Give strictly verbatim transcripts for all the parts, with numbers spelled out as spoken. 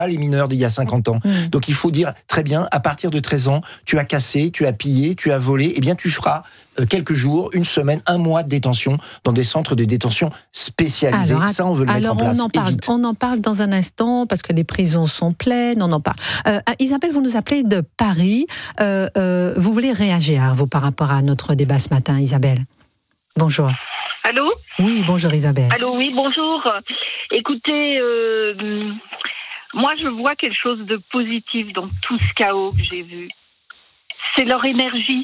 les mineurs d'il y a cinquante ans. Mmh. Donc il faut dire, très bien, à partir de treize ans, tu as cassé, tu as pillé, tu as volé, eh bien tu feras euh, quelques jours, une semaine, un mois de détention dans des centres de détention spécialisés. Alors, ça, on veut le alors mettre en place. On en, parle, on en parle dans un instant, parce que les prisons sont pleines, on en parle. Euh, Isabelle, vous nous appelez de Paris. Euh, euh, vous voulez réagir, vous, par rapport à notre débat ce matin, Isabelle? Bonjour. Allô? Oui, bonjour Isabelle. Allô, oui, bonjour. Écoutez, euh, moi je vois quelque chose de positif dans tout ce chaos que j'ai vu. C'est leur énergie.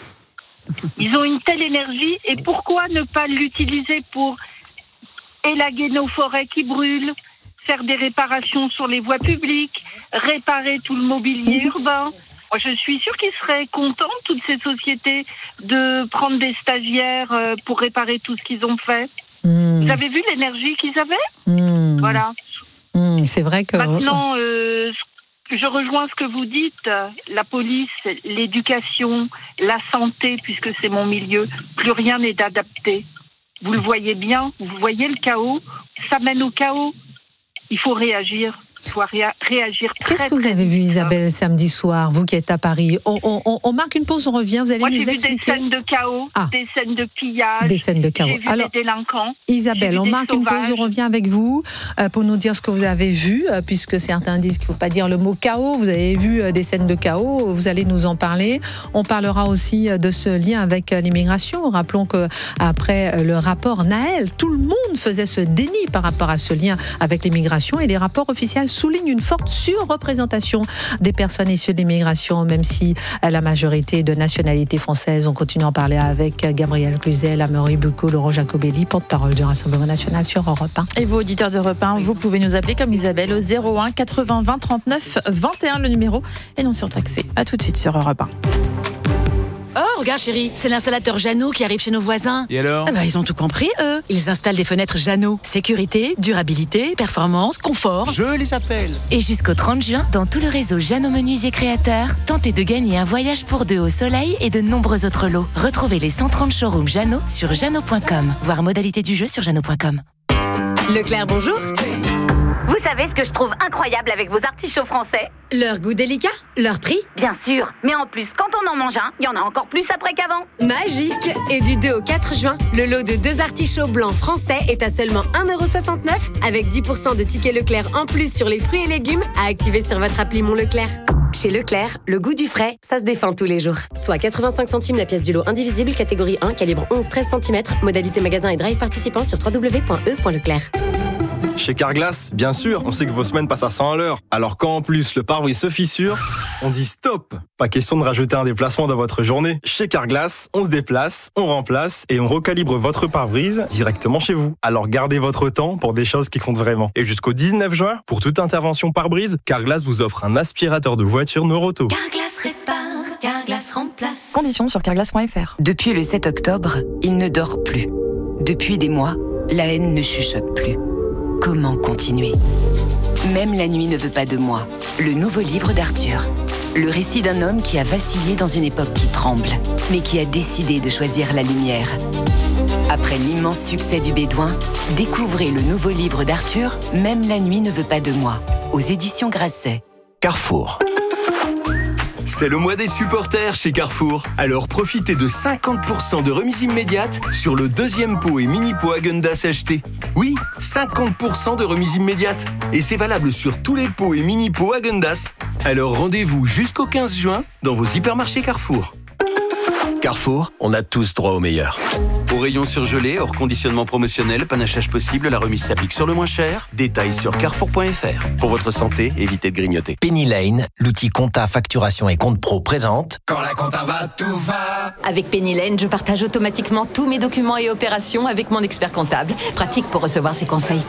Ils ont une telle énergie, et pourquoi ne pas l'utiliser pour élaguer nos forêts qui brûlent, faire des réparations sur les voies publiques, réparer tout le mobilier urbain? Moi, je suis sûre qu'ils seraient contents, toutes ces sociétés, de prendre des stagiaires pour réparer tout ce qu'ils ont fait. Mmh. Vous avez vu l'énergie qu'ils avaient? mmh. Voilà. Mmh, c'est vrai que... Maintenant, euh, je rejoins ce que vous dites. La police, l'éducation, la santé, puisque c'est mon milieu, plus rien n'est adapté. Vous le voyez bien, vous voyez le chaos, ça mène au chaos. Il faut réagir. Il faut réa- réagir très, Qu'est-ce que vous avez vu, Isabelle, samedi soir, vous qui êtes à Paris? on, on, on marque une pause, on revient, vous allez Moi, nous j'ai expliquer. vu des scènes de chaos, ah. des scènes de pillage, des scènes de chaos. J'ai vu Alors, des délinquants. Isabelle, on marque sauvages. une pause, on revient avec vous euh, pour nous dire ce que vous avez vu, euh, puisque certains disent qu'il ne faut pas dire le mot chaos. Vous avez vu euh, des scènes de chaos, vous allez nous en parler. On parlera aussi euh, de ce lien avec euh, l'immigration. Rappelons qu'après euh, le rapport Naël, tout le monde faisait ce déni par rapport à ce lien avec l'immigration, et les rapports officiels soulignent une forte surreprésentation des personnes issues de l'immigration, même si la majorité de nationalité française. On continue à en parler avec Gabriel Cluzel, Amaury Bucco, Laurent Jacobelli, porte-parole du Rassemblement national sur Europe un. Et vous, auditeurs d'Europe un, vous pouvez nous appeler comme Isabelle au zéro un quatre-vingts vingt trente-neuf vingt et un, le numéro est non surtaxé. À tout de suite sur Europe un. Oh, regarde chérie, c'est l'installateur Jeannot qui arrive chez nos voisins. Et alors? Ah bah, ils ont tout compris, eux. Ils installent des fenêtres Jeannot. Sécurité, durabilité, performance, confort. Je les appelle. Et jusqu'au trente juin, dans tout le réseau Jeannot Menuisier Créateurs, tentez de gagner un voyage pour deux au soleil et de nombreux autres lots. Retrouvez les cent trente showrooms Jeannot sur jeannot point com. Voir modalité du jeu sur jeannot point com. Leclerc, bonjour. Vous savez ce que je trouve incroyable avec vos artichauts français? Leur goût délicat, leur prix. Bien sûr, mais en plus, quand on en mange un, il y en a encore plus après qu'avant. Magique. Et du deux au quatre juin, le lot de deux artichauts blancs français est à seulement un euro soixante-neuf, avec dix pour cent de tickets Leclerc en plus sur les fruits et légumes à activer sur votre appli Mon Leclerc. Chez Leclerc, le goût du frais, ça se défend tous les jours. Soit quatre-vingt-cinq centimes la pièce du lot indivisible, catégorie un, calibre onze à treize centimètres, modalité magasin et drive participant sur w w w point e point leclerc. Chez Carglass, bien sûr, on sait que vos semaines passent à cent à l'heure. Alors quand en plus le pare-brise se fissure, on dit stop. Pas question de rajouter un déplacement dans votre journée. Chez Carglass, on se déplace, on remplace et on recalibre votre pare-brise directement chez vous. Alors gardez votre temps pour des choses qui comptent vraiment. Et jusqu'au dix-neuf juin, pour toute intervention pare-brise, Carglass vous offre un aspirateur de voiture Neuroto. Carglass répare, Carglass remplace. Conditions sur carglass point f r. Depuis le sept octobre, il ne dort plus. Depuis des mois, la haine ne chuchote plus. Comment continuer? Même la nuit ne veut pas de moi. Le nouveau livre d'Arthur. Le récit d'un homme qui a vacillé dans une époque qui tremble, mais qui a décidé de choisir la lumière. Après l'immense succès du Bédouin, découvrez le nouveau livre d'Arthur, Même la nuit ne veut pas de moi, aux éditions Grasset. Carrefour. C'est le mois des supporters chez Carrefour. Alors profitez de cinquante pour cent de remise immédiate sur le deuxième pot et mini pot Häagen-Dazs acheté. Oui, cinquante pour cent de remise immédiate. Et c'est valable sur tous les pots et mini pots Häagen-Dazs. Alors rendez-vous jusqu'au quinze juin dans vos hypermarchés Carrefour. Carrefour, on a tous droit au meilleur. Au rayon surgelé, hors conditionnement promotionnel, panachage possible, la remise s'applique sur le moins cher. Détails sur carrefour point f r. Pour votre santé, évitez de grignoter. Penny Lane, l'outil compta, facturation et compte pro présente. Quand la compta va, tout va. Avec Penny Lane, je partage automatiquement tous mes documents et opérations avec mon expert comptable. Pratique pour recevoir ses conseils.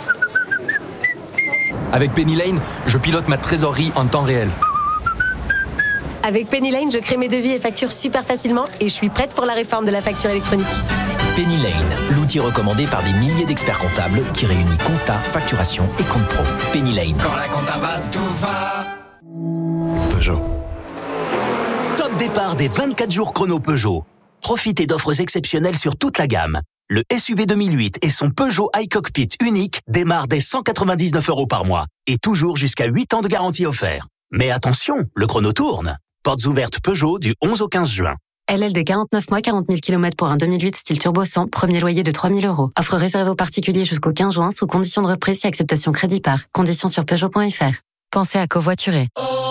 Avec Penny Lane, je pilote ma trésorerie en temps réel. Avec Penny Lane, je crée mes devis et factures super facilement et je suis prête pour la réforme de la facture électronique. Penny Lane, l'outil recommandé par des milliers d'experts comptables qui réunit compta, facturation et compte pro. Penny Lane. Quand la compta va, tout va. Peugeot. Top départ des vingt-quatre jours chrono Peugeot. Profitez d'offres exceptionnelles sur toute la gamme. Le S U V deux mille huit et son Peugeot iCockpit unique démarrent dès cent quatre-vingt-dix-neuf euros par mois et toujours jusqu'à huit ans de garantie offert. Mais attention, le chrono tourne. Portes ouvertes Peugeot du onze au quinze juin. L L D quarante-neuf mois, quarante mille kilomètres pour un deux mille huit style turbo cent, premier loyer de trois mille euros. Offre réservée aux particuliers jusqu'au quinze juin sous condition de reprise et acceptation crédit par. Conditions sur Peugeot point F R. Pensez à covoiturer.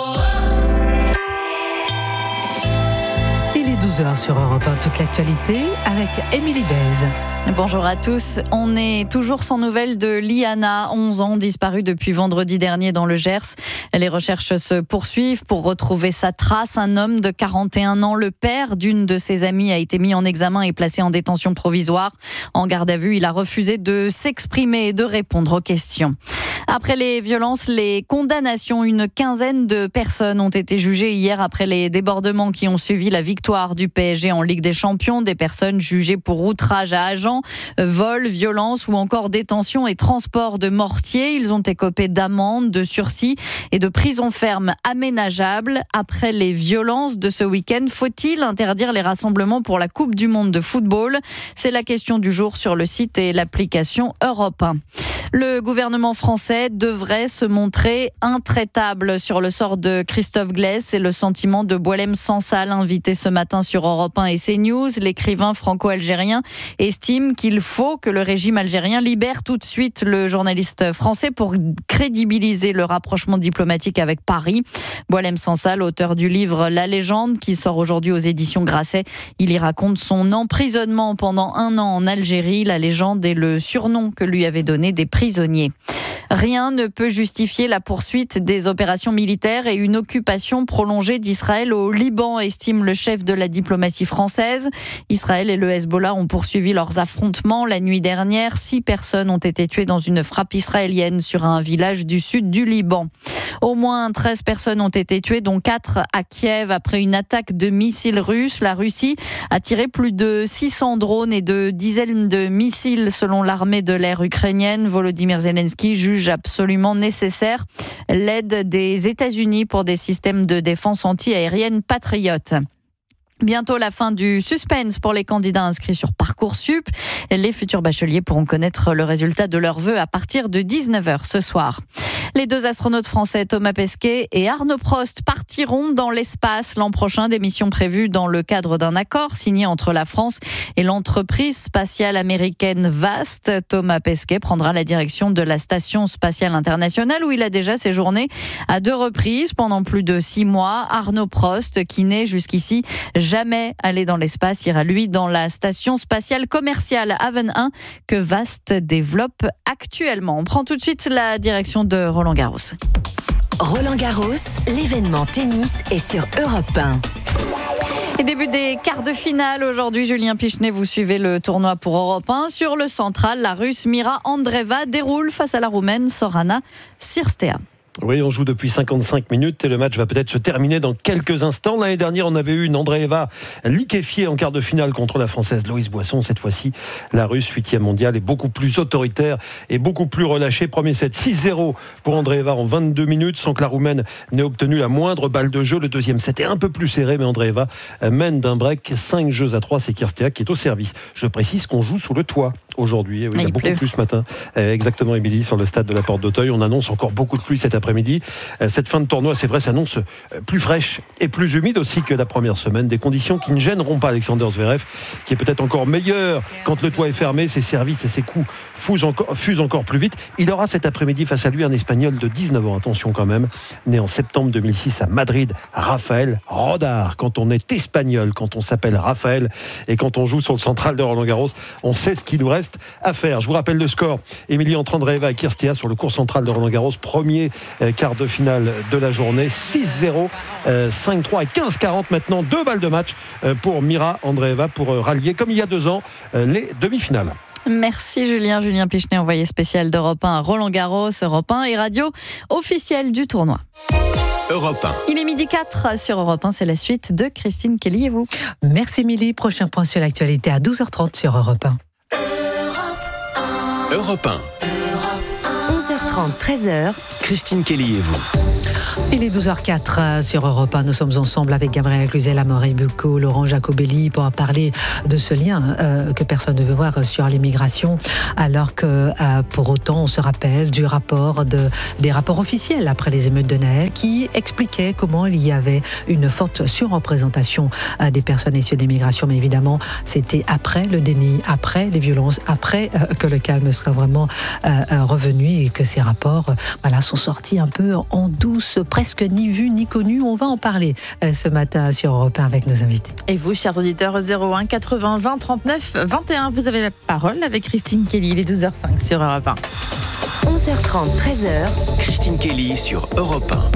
Il est douze heures sur Europe un, toute l'actualité avec Émilie Dez. Bonjour à tous. On est toujours sans nouvelles de Liana, onze ans, disparue depuis vendredi dernier dans le Gers. Les recherches se poursuivent pour retrouver sa trace. Un homme de quarante et un ans, le père d'une de ses amies, a été mis en examen et placé en détention provisoire. En garde à vue, il a refusé de s'exprimer et de répondre aux questions. Après les violences, les condamnations, une quinzaine de personnes ont été jugées hier après les débordements qui ont suivi la victoire du P S G en Ligue des Champions. Des personnes jugées pour outrage à agent, vol, violence ou encore détention et transport de mortier. Ils ont écopé d'amendes, de sursis et de prison ferme aménageable. Après les violences de ce week-end, faut-il interdire les rassemblements pour la Coupe du Monde de football ? C'est la question du jour sur le site et l'application Europe un. Le gouvernement français devrait se montrer intraitable sur le sort de Christophe Glaise. C'est le sentiment de Boualem Sansal, invité ce matin sur Europe un et CNews. L'écrivain franco-algérien estime qu'il faut que le régime algérien libère tout de suite le journaliste français pour crédibiliser le rapprochement diplomatique avec Paris. Boualem Sansal, auteur du livre La Légende, qui sort aujourd'hui aux éditions Grasset. Il y raconte son emprisonnement pendant un an en Algérie. La Légende est le surnom que lui avaient donné des prisonniers. Rien ne peut justifier la poursuite des opérations militaires et une occupation prolongée d'Israël au Liban, estime le chef de la diplomatie française. Israël et le Hezbollah ont poursuivi leurs affrontements la nuit dernière. Six personnes ont été tuées dans une frappe israélienne sur un village du sud du Liban. Au moins treize personnes ont été tuées, dont quatre à Kiev, après une attaque de missiles russes. La Russie a tiré plus de six cents drones et de dizaines de missiles, selon l'armée de l'air ukrainienne. Volodymyr Zelensky juge absolument nécessaire l'aide des États-Unis pour des systèmes de défense anti-aérienne patriotes. Bientôt la fin du suspense pour les candidats inscrits sur Parcoursup. Les futurs bacheliers pourront connaître le résultat de leurs vœux à partir de dix-neuf heures ce soir. Les deux astronautes français Thomas Pesquet et Arnaud Prost partiront dans l'espace l'an prochain, des missions prévues dans le cadre d'un accord signé entre la France et l'entreprise spatiale américaine Vast. Thomas Pesquet prendra la direction de la Station spatiale internationale où il a déjà séjourné à deux reprises pendant plus de six mois. Arnaud Prost, qui n'est jusqu'ici jamais allé dans l'espace, ira lui dans la Station spatiale commerciale Haven un que Vast développe actuellement. On prend tout de suite la direction de Roland Garros. Roland Garros, l'événement tennis est sur Europe un. Et début des quarts de finale aujourd'hui, Julien Pichenet, vous suivez le tournoi pour Europe un. Sur le central, la Russe Mira Andreeva déroule face à la Roumaine Sorana Cirstea. Oui, on joue depuis cinquante-cinq minutes et le match va peut-être se terminer dans quelques instants. L'année dernière, on avait eu une Andreeva liquéfiée en quart de finale contre la Française Loïse Boisson. Cette fois-ci, la Russe, huitième mondiale, est beaucoup plus autoritaire et beaucoup plus relâchée. Premier set, six zéro pour Andreeva en vingt-deux minutes, sans que la Roumaine n'ait obtenu la moindre balle de jeu. Le deuxième set est un peu plus serré, mais Andreeva mène d'un break cinq jeux à trois. C'est Cirstea qui est au service. Je précise qu'on joue sous le toit aujourd'hui. Oui, il y a beaucoup de pluie ce matin. Exactement, Émilie, sur le stade de la Porte d'Auteuil. On annonce encore beaucoup de pluie cet après-midi. Cette fin de tournoi, c'est vrai, s'annonce plus fraîche et plus humide aussi que la première semaine. Des conditions qui ne gêneront pas Alexander Zverev, qui est peut-être encore meilleur quand le toit est fermé. Ses services et ses coups fusent encore, fusent encore plus vite. Il aura cet après-midi face à lui un Espagnol de dix-neuf ans. Attention quand même, né en septembre deux mille six à Madrid, Rafael Rodar. Quand on est espagnol, quand on s'appelle Raphaël et quand on joue sur le central de Roland Garros, on sait ce qu'il nous reste à faire. Je vous rappelle le score. Émilie entre Andreeva et Cirstea sur le court central de Roland Garros. Premier quart de finale de la journée, six zéro, cinq trois et quinze quarante maintenant, deux balles de match pour Mira Andreeva pour rallier, comme il y a deux ans, les demi-finales. Merci Julien. Julien Pichenet, envoyé spécial d'Europe un à Roland Garros. Europe un et radio officielle du tournoi. Europe un. Il est midi quatre sur Europe un, c'est la suite de Christine Kelly et vous. Merci Émilie. Prochain point sur l'actualité à douze heures trente sur Europe un. Europe un. onze heures trente, treize heures. Christine Kelly et vous. Il est douze heures quatre sur Europe un. Nous sommes ensemble avec Gabriel Cluzel, Amaury Bucco, Laurent Jacobelli pour parler de ce lien euh, que personne ne veut voir sur l'immigration, alors que euh, pour autant on se rappelle du rapport de, des rapports officiels après les émeutes de Naël qui expliquaient comment il y avait une forte surreprésentation euh, des personnes issues de l'immigration. Mais évidemment, c'était après le déni, après les violences, après euh, que le calme soit vraiment euh, euh, revenu et que ces rapports euh, voilà, sont sortis un peu en douce, presque ni vu ni connu. On va en parler euh, ce matin sur Europe un avec nos invités. Et vous, chers auditeurs, zéro un quatre-vingts vingt trente-neuf vingt et un, vous avez la parole avec Christine Kelly. Il est douze heures cinq sur Europe un. onze heures trente, treize heures. Christine Kelly sur Europe un.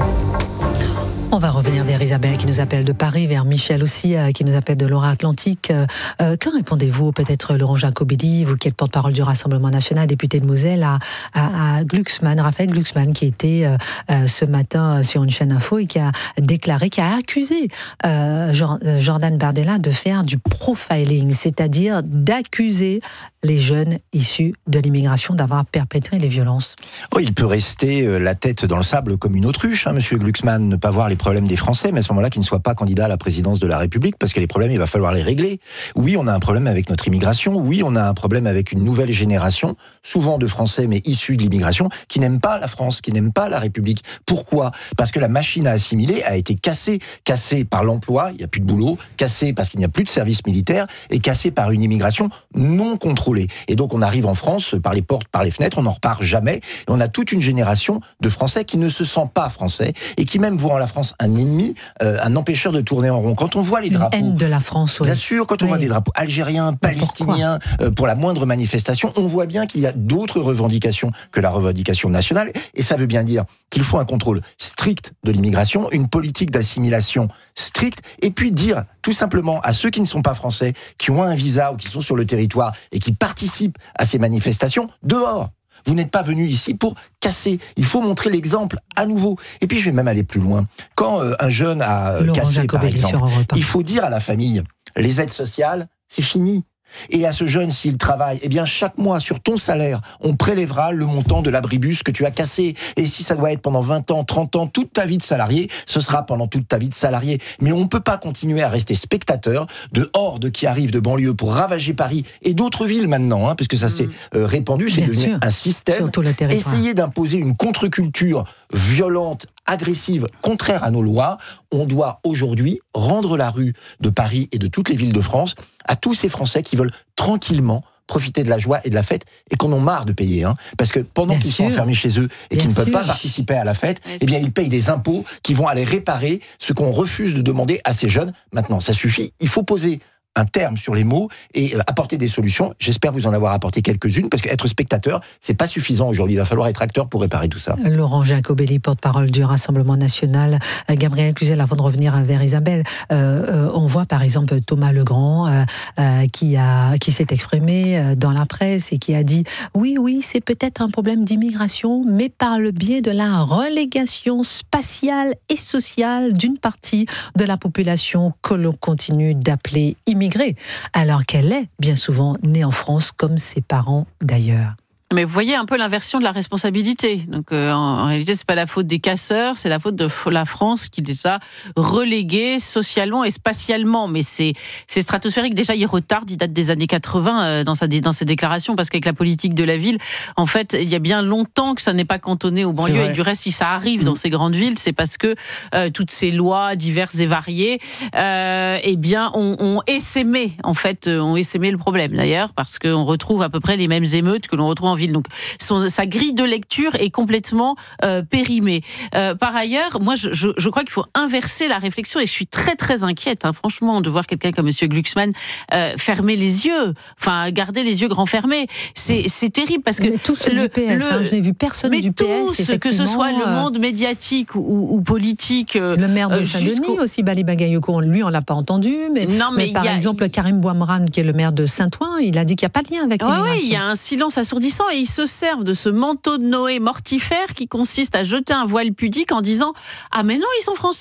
On va revenir vers Isabelle qui nous appelle de Paris, vers Michel aussi euh, qui nous appelle de Loire-Atlantique. Euh, euh, que répondez-vous, peut-être Laurent Jacobelli, vous qui êtes porte-parole du Rassemblement national, député de Moselle, à, à, à Glucksmann, Raphaël Glucksmann, qui était euh, euh, ce matin sur une chaîne info et qui a déclaré, qui a accusé euh, Jordan Bardella de faire du profiling, c'est-à-dire d'accuser les jeunes issus de l'immigration d'avoir perpétré les violences. Oh, il peut rester la tête dans le sable comme une autruche, hein, monsieur Glucksmann, ne pas voir les problèmes des Français, mais à ce moment-là, qu'il ne soit pas candidat à la présidence de la République, parce que les problèmes, il va falloir les régler. Oui, on a un problème avec notre immigration, oui, on a un problème avec une nouvelle génération, souvent de Français, mais issus de l'immigration, qui n'aiment pas la France, qui n'aiment pas la République. Pourquoi ? Parce que la machine à assimiler a été cassée, cassée par l'emploi, il n'y a plus de boulot, cassée parce qu'il n'y a plus de service militaire, et cassée par une immigration non contrôlée. Et donc on arrive en France, par les portes, par les fenêtres, on n'en repart jamais, et on a toute une génération de Français qui ne se sent pas français, et qui même voient en la France un ennemi, euh, un empêcheur de tourner en rond. Quand on voit les drapeaux... Une haine de la France, oui. Bien sûr, quand on oui. voit des drapeaux algériens, palestiniens, euh, pour la moindre manifestation, on voit bien qu'il y a d'autres revendications que la revendication nationale, et ça veut bien dire qu'il faut un contrôle strict de l'immigration, une politique d'assimilation stricte, et puis dire tout simplement à ceux qui ne sont pas français, qui ont un visa ou qui sont sur le territoire et qui participent à ces manifestations, dehors. Vous n'êtes pas venu ici pour casser. Il faut montrer l'exemple à nouveau. Et puis je vais même aller plus loin. Quand euh, un jeune a euh, cassé, Jacobelli, par exemple, il faut dire à la famille, les aides sociales, c'est fini. Et à ce jeune, s'il travaille, eh bien chaque mois, sur ton salaire, on prélèvera le montant de l'abribus que tu as cassé. Et si ça doit être pendant vingt ans, trente ans, toute ta vie de salarié, ce sera pendant toute ta vie de salarié. Mais on ne peut pas continuer à rester spectateur de hordes qui arrivent de banlieue pour ravager Paris et d'autres villes maintenant, hein, parce que ça s'est euh, répandu, c'est devenu sûr. un système. Essayer d'imposer une contre-culture violente, agressive, contraire à nos lois. On doit aujourd'hui rendre la rue de Paris et de toutes les villes de France à tous ces Français qui veulent tranquillement profiter de la joie et de la fête et qu'on en marre de payer. Hein, parce que pendant qu'ils sont enfermés chez eux et qu'ils ne peuvent pas participer à la fête, bien eh bien ils payent des impôts qui vont aller réparer ce qu'on refuse de demander à ces jeunes. Maintenant, ça suffit. Il faut poser un terme sur les mots et apporter des solutions. J'espère vous en avoir apporté quelques-unes, parce qu'être spectateur, c'est pas suffisant aujourd'hui. Il va falloir être acteur pour réparer tout ça. Laurent Jacobelli, porte-parole du Rassemblement national. Gabriel Cluzel, avant de revenir vers Isabelle, euh, euh, on voit par exemple Thomas Legrand euh, euh, qui, a, qui s'est exprimé dans la presse et qui a dit « Oui, oui, c'est peut-être un problème d'immigration, mais par le biais de la relégation spatiale et sociale d'une partie de la population que l'on continue d'appeler immigrée. » alors qu'elle est bien souvent née en France comme ses parents d'ailleurs. Mais vous voyez un peu l'inversion de la responsabilité. Donc euh, en, en réalité, c'est pas la faute des casseurs, c'est la faute de la France qui les a relégués socialement et spatialement. Mais c'est c'est stratosphérique. Déjà, il retarde. Il date des années quatre-vingts euh, dans sa dans ses déclarations, parce qu'avec la politique de la ville, en fait, il y a bien longtemps que ça n'est pas cantonné aux banlieues. Et du reste, si ça arrive mmh. dans ces grandes villes, c'est parce que euh, toutes ces lois diverses et variées, euh, eh bien, ont, ont essaimé en fait, ont essaimé le problème. D'ailleurs, parce qu'on retrouve à peu près les mêmes émeutes que l'on retrouve en ville. Donc, son, sa grille de lecture est complètement euh, périmée. Euh, par ailleurs, moi, je, je, je crois qu'il faut inverser la réflexion, et je suis très, très inquiète, hein, franchement, de voir quelqu'un comme M. Glucksmann euh, fermer les yeux, enfin, garder les yeux grands fermés. C'est, c'est terrible, parce que... Mais tous ceux le, du P S, le, hein, je n'ai vu personne mais du P S, tous, que ce soit le monde médiatique ou, ou politique... Euh, le maire de euh, Saint-Denis aussi, Bali Bagayoko, lui, on ne l'a pas entendu, mais, non, mais, mais par a, exemple, Karim Bouamran, qui est le maire de Saint-Ouen, il a dit qu'il n'y a pas de lien avec ouais, l'immigration. Oui, il y a un silence assourdissant, et ils se servent de ce manteau de Noé mortifère qui consiste à jeter un voile pudique en disant « Ah mais non, ils sont français !»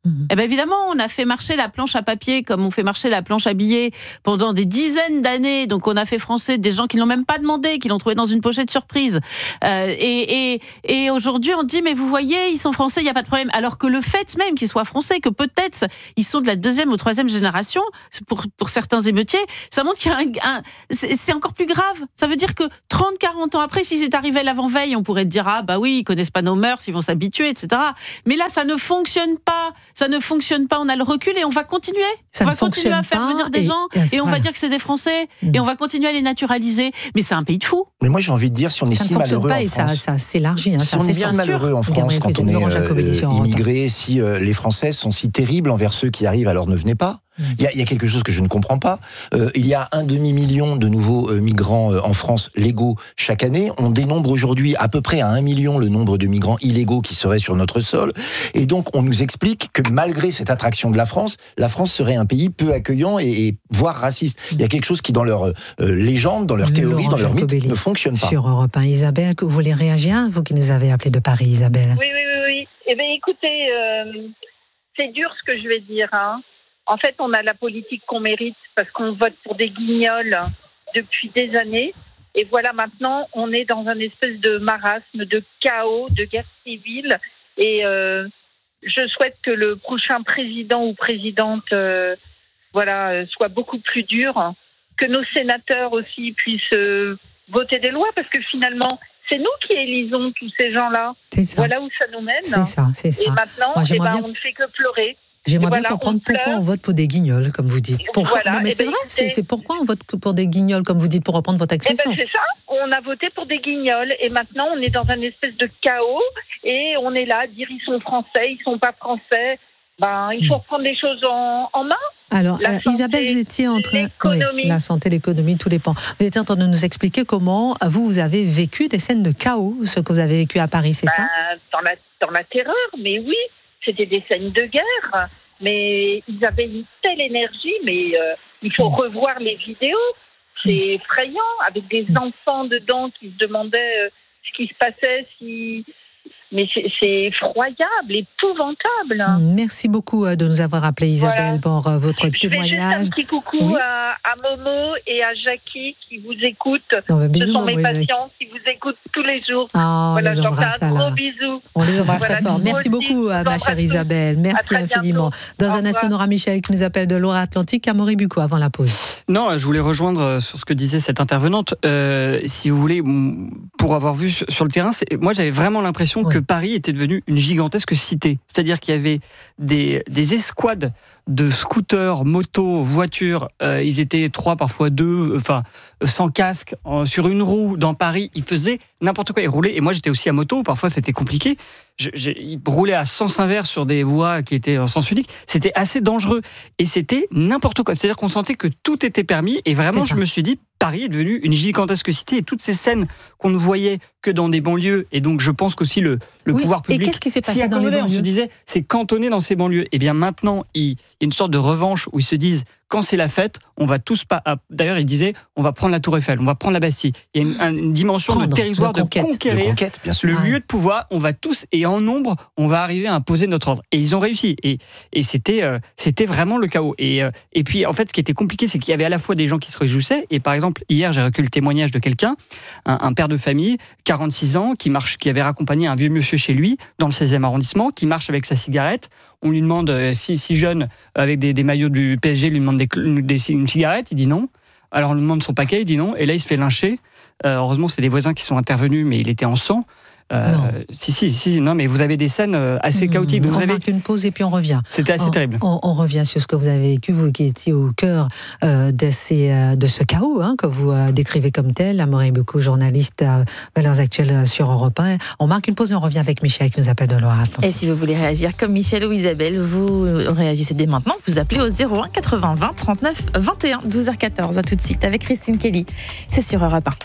Mmh. Eh bien évidemment, on a fait marcher la planche à papier comme on fait marcher la planche à billets pendant des dizaines d'années. Donc on a fait français des gens qui l'ont même pas demandé, qui l'ont trouvé dans une pochette surprise. Euh, et, et, et aujourd'hui, on dit mais vous voyez, ils sont français, il y a pas de problème. Alors que le fait même qu'ils soient français, que peut-être ils sont de la deuxième ou troisième génération, pour pour certains émeutiers, ça montre qu'il y a un, un c'est, c'est encore plus grave. Ça veut dire que trente, quarante ans après, si c'est arrivé l'avant-veille, on pourrait te dire ah bah oui, ils connaissent pas nos mœurs, ils vont s'habituer, et cetera. Mais là, ça ne fonctionne pas. Ça ne fonctionne pas. On a le recul et on va continuer. Ça on va continuer à faire venir des et, gens et, et on va dire que c'est des Français mmh. et on va continuer à les naturaliser. Mais c'est un pays de fous. Mais moi, j'ai envie de dire, si on est ça si ne malheureux pas en et France, ça, ça s'élargit. Hein, si on est si malheureux en France quand on est euh, immigré, si euh, les Français sont si terribles envers ceux qui arrivent, alors ne venez pas. Il y, a, il y a quelque chose que je ne comprends pas. Euh, il y a un demi-million de nouveaux euh, migrants euh, en France légaux chaque année. On dénombre aujourd'hui à peu près à un million le nombre de migrants illégaux qui seraient sur notre sol. Et donc, on nous explique que malgré cette attraction de la France, la France serait un pays peu accueillant et, et voire raciste. Il y a quelque chose qui, dans leur euh, légende, dans leur théorie, Laurent dans leur mythe, Jacobelli, ne fonctionne pas. Sur Europe un, Isabelle, vous voulez réagir, vous qui nous avez appelé de Paris, Isabelle? Oui, oui, oui. oui. Eh bien, écoutez, euh, c'est dur ce que je vais dire, hein. En fait, on a la politique qu'on mérite parce qu'on vote pour des guignols depuis des années. Et voilà, maintenant, on est dans un espèce de marasme, de chaos, de guerre civile. Et euh, je souhaite que le prochain président ou présidente euh, voilà, soit beaucoup plus dur, que nos sénateurs aussi puissent euh, voter des lois parce que finalement, c'est nous qui élisons tous ces gens-là. Voilà où ça nous mène. C'est ça, c'est ça. Et maintenant, Moi, eh ben, bien... on ne fait que pleurer. J'aimerais voilà, bien comprendre on pourquoi on vote pour des guignols, comme vous dites. Pourquoi... Voilà, non, mais c'est ben, vrai, c'est, c'est pourquoi on vote pour des guignols, comme vous dites, pour reprendre votre expression. Eh ben, c'est ça, on a voté pour des guignols, et maintenant on est dans un espèce de chaos, et on est là à dire ils sont français, ils sont pas français. Ben, il faut reprendre les choses en, en main. Alors, euh, santé, Isabelle, vous étiez en train... Oui, la santé, l'économie, tous les pans. Vous étiez en train de nous expliquer comment vous, vous avez vécu des scènes de chaos, ce que vous avez vécu à Paris, c'est ben, ça dans la, dans la terreur, mais oui, c'était des scènes de guerre. Mais ils avaient une telle énergie, mais euh, il faut revoir les vidéos. C'est effrayant, avec des enfants dedans qui se demandaient euh, ce qui se passait, si... Mais c'est, c'est effroyable, épouvantable. Merci beaucoup de nous avoir appelé, Isabelle, voilà. pour votre je témoignage. Je fais juste un petit coucou oui. à, à Momo et à Jackie qui vous écoutent. Non, bah, bisous, Ce sont Momo, mes patients qui vous écoutent tous les jours. Oh, voilà, je leur fais un gros bisou. On les embrasse voilà, très fort. Merci beaucoup, ma chère Isabelle. Merci infiniment. Dans un instant, on aura Michel qui nous appelle de Loire-Atlantique. Amaury Bucco, avant la pause. Non, je voulais rejoindre sur ce que disait cette intervenante. Euh, si vous voulez, pour avoir vu sur le terrain, c'est, moi j'avais vraiment l'impression oui. que Paris était devenu une gigantesque cité. C'est-à-dire qu'il y avait des, des escouades de scooters, motos, voitures. Euh, ils étaient trois, parfois deux, enfin, sans casque, en, sur une roue dans Paris. Ils faisaient n'importe quoi. Ils roulaient. Et moi, j'étais aussi à moto. Parfois, c'était compliqué. Je, je, ils roulaient à sens inverse sur des voies qui étaient en sens unique. C'était assez dangereux. Et c'était n'importe quoi. C'est-à-dire qu'on sentait que tout était permis. Et vraiment, je me suis dit, Paris est devenu une gigantesque cité. Et toutes ces scènes qu'on ne voyait que dans des banlieues, et donc je pense qu'aussi le, le oui, pouvoir public et qu'est-ce qui s'est passé dans les banlieues ? On se disait, c'est cantonné dans ces banlieues. Et bien maintenant, il y a une sorte de revanche où ils se disent, quand c'est la fête, on va tous pas. D'ailleurs, ils disaient, on va prendre la Tour Eiffel, on va prendre la Bastille. Il y a une, une dimension Prendre, de territoire, de, conquête, de conquérir de conquête, bien sûr. le ouais. lieu de pouvoir. On va tous, et en nombre, on va arriver à imposer notre ordre. Et ils ont réussi. Et, et c'était, euh, c'était vraiment le chaos. Et, euh, et puis, en fait, ce qui était compliqué, c'est qu'il y avait à la fois des gens qui se réjouissaient. Et par exemple, hier, j'ai recueilli le témoignage de quelqu'un, un, un père de famille, quarante-six ans, qui marche, qui avait raccompagné un vieux monsieur chez lui, dans le seizième arrondissement, qui marche avec sa cigarette. On lui demande, si, si jeune, avec des, des maillots du P S G, lui demande des, des, une cigarette, il dit non. Alors on lui demande son paquet, il dit non. Et là, il se fait lyncher. Euh, heureusement, c'est des voisins qui sont intervenus, mais il était en sang. Euh, non. Si, si, si, non, mais vous avez des scènes assez chaotiques. Mmh, vous on avez... marque une pause et puis on revient. C'était assez on, terrible. On, on revient sur ce que vous avez vécu, vous qui étiez au cœur euh, de, ces, euh, de ce chaos hein, que vous euh, décrivez comme tel. Amaury Bucco, journaliste à Valeurs Actuelles sur Europe un. On marque une pause et on revient avec Michel qui nous appelle de Loire-Atlantique. Et si vous voulez réagir comme Michel ou Isabelle, vous réagissez dès maintenant. Vous appelez au zéro un quatre-vingts vingt trente-neuf vingt et un, douze heures quatorze. À tout de suite avec Christine Kelly. C'est sur Europe un.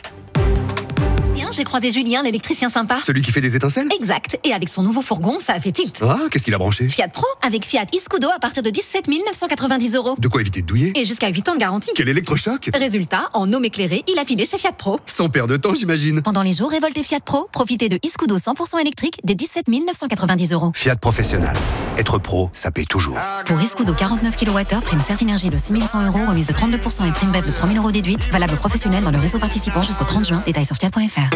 J'ai croisé Julien, l'électricien sympa. Celui qui fait des étincelles ? Exact. Et avec son nouveau fourgon, ça a fait tilt. Ah, qu'est-ce qu'il a branché ? Fiat Pro, avec Fiat e-Scudo à partir de dix-sept mille neuf cent quatre-vingt-dix euros. De quoi éviter de douiller ? Et jusqu'à huit ans de garantie. Quel électrochoc ? Résultat, en homme éclairé, il a filé chez Fiat Pro. Sans perdre de temps, j'imagine. Pendant les jours révoltés Fiat Pro, profitez de e-Scudo cent pour cent électrique des dix-sept mille neuf cent quatre-vingt-dix euros. Fiat Professionnel. Être pro, ça paye toujours. Pour Escudo quarante-neuf kilowattheures, prime Certinergie de six mille cent euros, remise de trente-deux pour cent et prime B E F de trois mille euros déduite. Valable professionnel dans le réseau participant jusqu'au trente juin. Détails sur fiat point f r.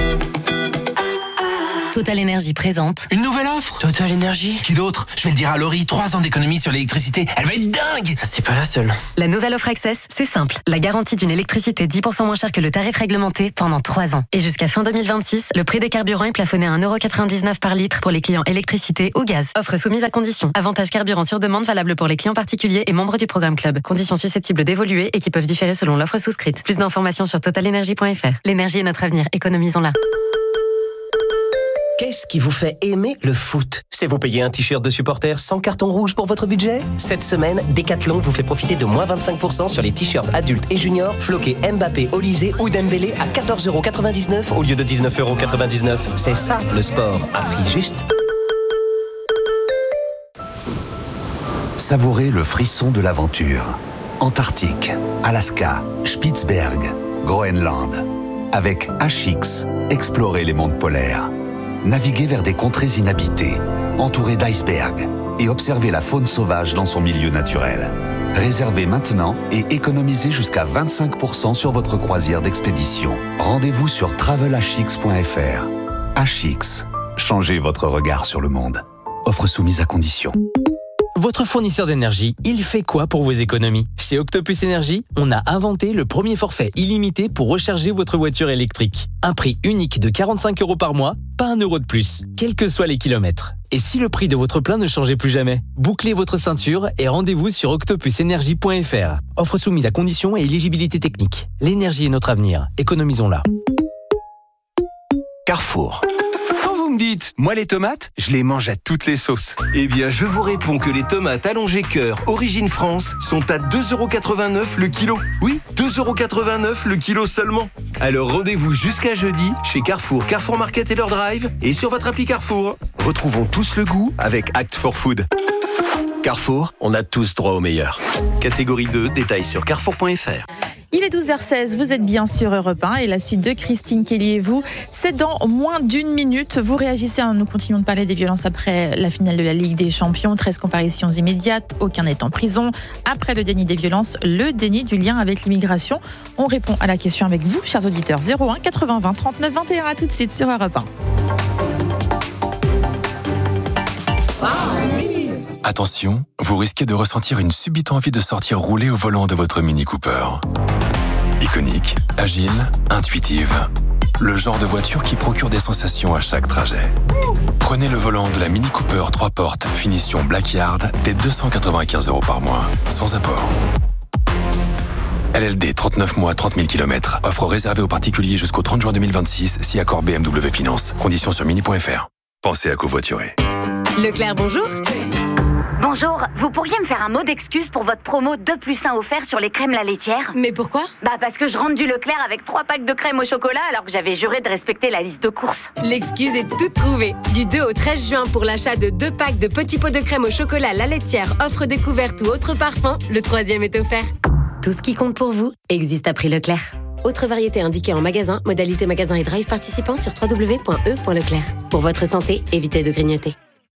Total Énergie présente. Une nouvelle offre Total Énergie. Qui d'autre? Je vais le dire à Laurie, trois ans d'économie sur l'électricité. Elle va être dingue. C'est pas la seule. La nouvelle offre Access, c'est simple. La garantie d'une électricité dix pour cent moins chère que le tarif réglementé pendant trois ans. Et jusqu'à fin deux mille vingt-six, le prix des carburants est plafonné à un euro quatre-vingt-dix-neuf par litre pour les clients électricité ou gaz. Offre soumise à conditions. Avantage carburant sur demande valable pour les clients particuliers et membres du programme Club. Conditions susceptibles d'évoluer et qui peuvent différer selon l'offre souscrite. Plus d'informations sur total énergie point f r. L'énergie est notre avenir. Économisons-la. Qu'est-ce qui vous fait aimer le foot? C'est vous payer un t-shirt de supporter sans carton rouge pour votre budget? Cette semaine, Decathlon vous fait profiter de moins vingt-cinq pour cent sur les t-shirts adultes et juniors floqués Mbappé, Olysée ou Dembélé à quatorze euros quatre-vingt-dix-neuf au lieu de dix-neuf euros quatre-vingt-dix-neuf. C'est ça le sport à prix juste. Savourez le frisson de l'aventure. Antarctique, Alaska, Spitzberg, Groenland. Avec H X, explorez les mondes polaires. Naviguez vers des contrées inhabitées, entourées d'icebergs, et observez la faune sauvage dans son milieu naturel. Réservez maintenant et économisez jusqu'à vingt-cinq pour cent sur votre croisière d'expédition. Rendez-vous sur travel h x point f r. H X, changez votre regard sur le monde. Offre soumise à condition. Votre fournisseur d'énergie, il fait quoi pour vos économies? Chez Octopus Énergie, on a inventé le premier forfait illimité pour recharger votre voiture électrique. Un prix unique de quarante-cinq euros par mois, pas un euro de plus, quels que soient les kilomètres. Et si le prix de votre plein ne changeait plus jamais? Bouclez votre ceinture et rendez-vous sur octopus énergie point f r. Offre soumise à conditions et éligibilité technique. L'énergie est notre avenir, économisons-la. Carrefour. Vous me dites, moi les tomates, je les mange à toutes les sauces. Eh bien, je vous réponds que les tomates allongées cœur Origine France sont à deux euros quatre-vingt-neuf le kilo. Oui, deux euros quatre-vingt-neuf le kilo seulement. Alors rendez-vous jusqu'à jeudi chez Carrefour, Carrefour Market et leur drive et sur votre appli Carrefour. Retrouvons tous le goût avec Act for Food. Carrefour, on a tous droit au meilleur. Catégorie deux, détails sur carrefour point f r. Il est douze heures seize, vous êtes bien sur Europe un et la suite de Christine Kelly et vous, c'est dans moins d'une minute. Vous réagissez, hein, nous continuons de parler des violences après la finale de la Ligue des Champions, treize comparaisons immédiates, aucun n'est en prison. Après le déni des violences, le déni du lien avec l'immigration. On répond à la question avec vous, chers auditeurs, zéro un quatre-vingts vingt trente-neuf vingt et un, à tout de suite sur Europe un. Attention, vous risquez de ressentir une subite envie de sortir rouler au volant de votre Mini Cooper. Iconique, agile, intuitive. Le genre de voiture qui procure des sensations à chaque trajet. Prenez le volant de la Mini Cooper trois portes, finition Blackyard, dès deux cent quatre-vingt-quinze euros par mois, sans apport. L L D trente-neuf mois, trente mille kilomètres. Offre réservée aux particuliers jusqu'au trente juin deux mille vingt-six, si accord B M W Finance. Conditions sur mini point f r. Pensez à covoiturer. Leclerc, bonjour. Bonjour, vous pourriez me faire un mot d'excuse pour votre promo deux plus un offert sur les crèmes La Laitière? Mais pourquoi? Bah parce que je rentre du Leclerc avec trois packs de crème au chocolat alors que j'avais juré de respecter la liste de courses. L'excuse est toute trouvée. Du deux au treize juin pour l'achat de deux packs de petits pots de crème au chocolat La Laitière, offre découverte ou autre parfum, le troisième est offert. Tout ce qui compte pour vous existe à prix Leclerc. Autre variété indiquée en magasin, modalité magasin et drive participant sur w w w point e point leclerc. Pour votre santé, évitez de grignoter.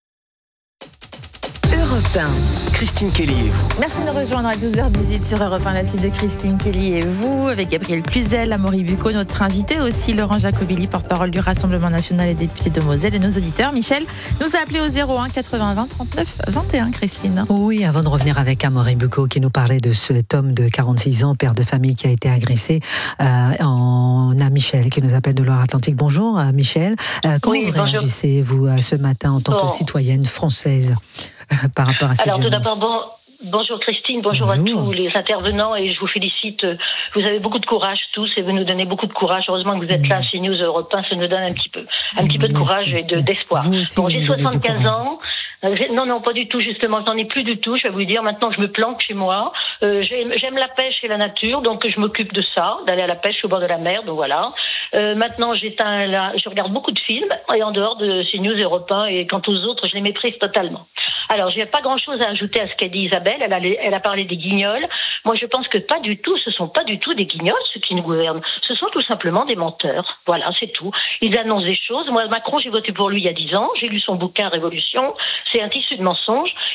Europe un. Christine Kelly et vous. Merci de nous rejoindre à douze heures dix-huit sur Europe un, la suite de Christine Kelly et vous, avec Gabriel Cluzel, Amaury Bucco, notre invité aussi, Laurent Jacobelli, porte-parole du Rassemblement National et député de Moselle, et nos auditeurs. Michel nous a appelé au zéro un quatre-vingts vingt trente-neuf vingt et un, Christine. Oui, avant de revenir avec Amaury Bucco qui nous parlait de cet homme de quarante-six ans, père de famille qui a été agressé, euh, on a Michel qui nous appelle de Loire-Atlantique. Bonjour Michel, euh, comment oui, vous réagissez vous ce matin en tant bon. que citoyenne française par rapport à ces Alors violences? tout d'abord, bon, bonjour Christine, bonjour, bonjour à tous les intervenants et je vous félicite. Vous avez beaucoup de courage tous et vous nous donnez beaucoup de courage. Heureusement que vous êtes là chez News Europe un, ça nous donne un petit peu, un petit peu de courage et de, d'espoir. Bon, j'ai soixante-quinze ans. Non, non, pas du tout, justement. J'en ai plus du tout, je vais vous dire. Maintenant, je me planque chez moi. Euh, j'aime, j'aime la pêche et la nature, donc je m'occupe de ça, d'aller à la pêche au bord de la mer, donc voilà. Euh, maintenant, j'éteins la... je regarde beaucoup de films, et en dehors de CNews Europe un, et quant aux autres, je les méprise totalement. Alors, j'ai pas grand-chose à ajouter à ce qu'a dit Isabelle. Elle a, elle a parlé des guignols. Moi, je pense que pas du tout, ce sont pas du tout des guignols, ceux qui nous gouvernent. Ce sont tout simplement des menteurs. Voilà, c'est tout. Ils annoncent des choses. Moi, Macron, j'ai voté pour lui il y a dix ans. J'ai lu son bouquin Révolution. C'est un tissu de mensonges.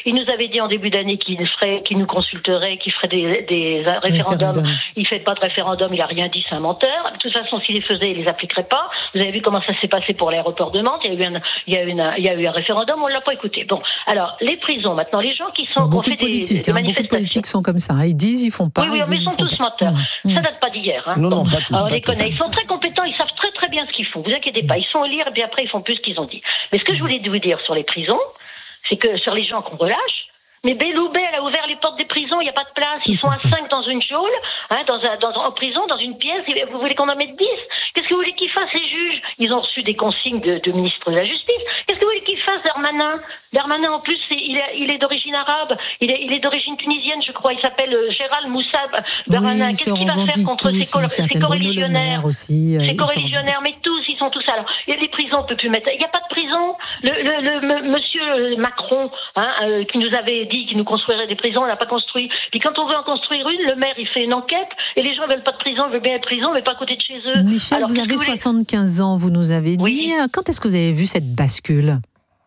Il nous avait dit en début d'année qu'il ferait, qu'il nous consulterait, qu'il ferait des, des référendums. Référendum. Il fait pas de référendum, il a rien dit, c'est un menteur. De toute façon, s'il les faisait, il les appliquerait pas. Vous avez vu comment ça s'est passé pour l'aéroport de Mantes. Il y a eu un, il y a eu une, il y a eu un référendum, on l'a pas écouté. Bon, alors les prisons maintenant, les gens qui sont, beaucoup ont fait de politiques, des, des hein, manifestations. beaucoup de politiques sont comme ça. Ils disent, ils font pas. Oui, oui, ils mais disent, ils sont ils tous font menteurs. Mmh. Ça date pas d'hier. Hein. Non, non, pas tous. Alors, pas on les tous. connaît. Ils sont très compétents. Ils savent très très bien ce qu'ils font. Vous inquiétez pas. Ils sont au lire et puis après ils font plus ce qu'ils ont dit. Mais ce que je voulais vous dire sur les prisons, c'est que sur les gens qu'on relâche. Mais Belloubet, elle a ouvert les portes des prisons, il n'y a pas de place. Ils sont à cinq dans une geôle, hein, dans un, dans, en prison, dans une pièce. Vous voulez qu'on en mette dix? Qu'est-ce que vous voulez qu'ils fassent, les juges? Ils ont reçu des consignes de, de ministre de la Justice. Qu'est-ce que vous voulez qu'ils fassent, Darmanin? Darmanin, en plus, c'est, il est, il est d'origine arabe. Il est, il est d'origine tunisienne, je crois. Il s'appelle euh, Gérald Moussab Darmanin. Oui, Qu'est-ce qu'il va faire contre ses, col- ses coreligionnaires aussi, euh, Ses coreligionnaires, mais tous, ils sont tous à l'heure. Et les prisons, on peut plus mettre. Il n'y a pas de prison. Le, le, le, le monsieur Macron, hein, euh, qui nous avait dit qu'il nous construirait des prisons, on n'a pas construit. Puis quand on veut en construire une, le maire, il fait une enquête, et les gens veulent pas de prison, veulent bien être prison, mais pas à côté de chez eux. Michel, Alors, vous avez que vous soixante-quinze ans, vous nous avez oui. dit. Quand est-ce que vous avez vu cette bascule?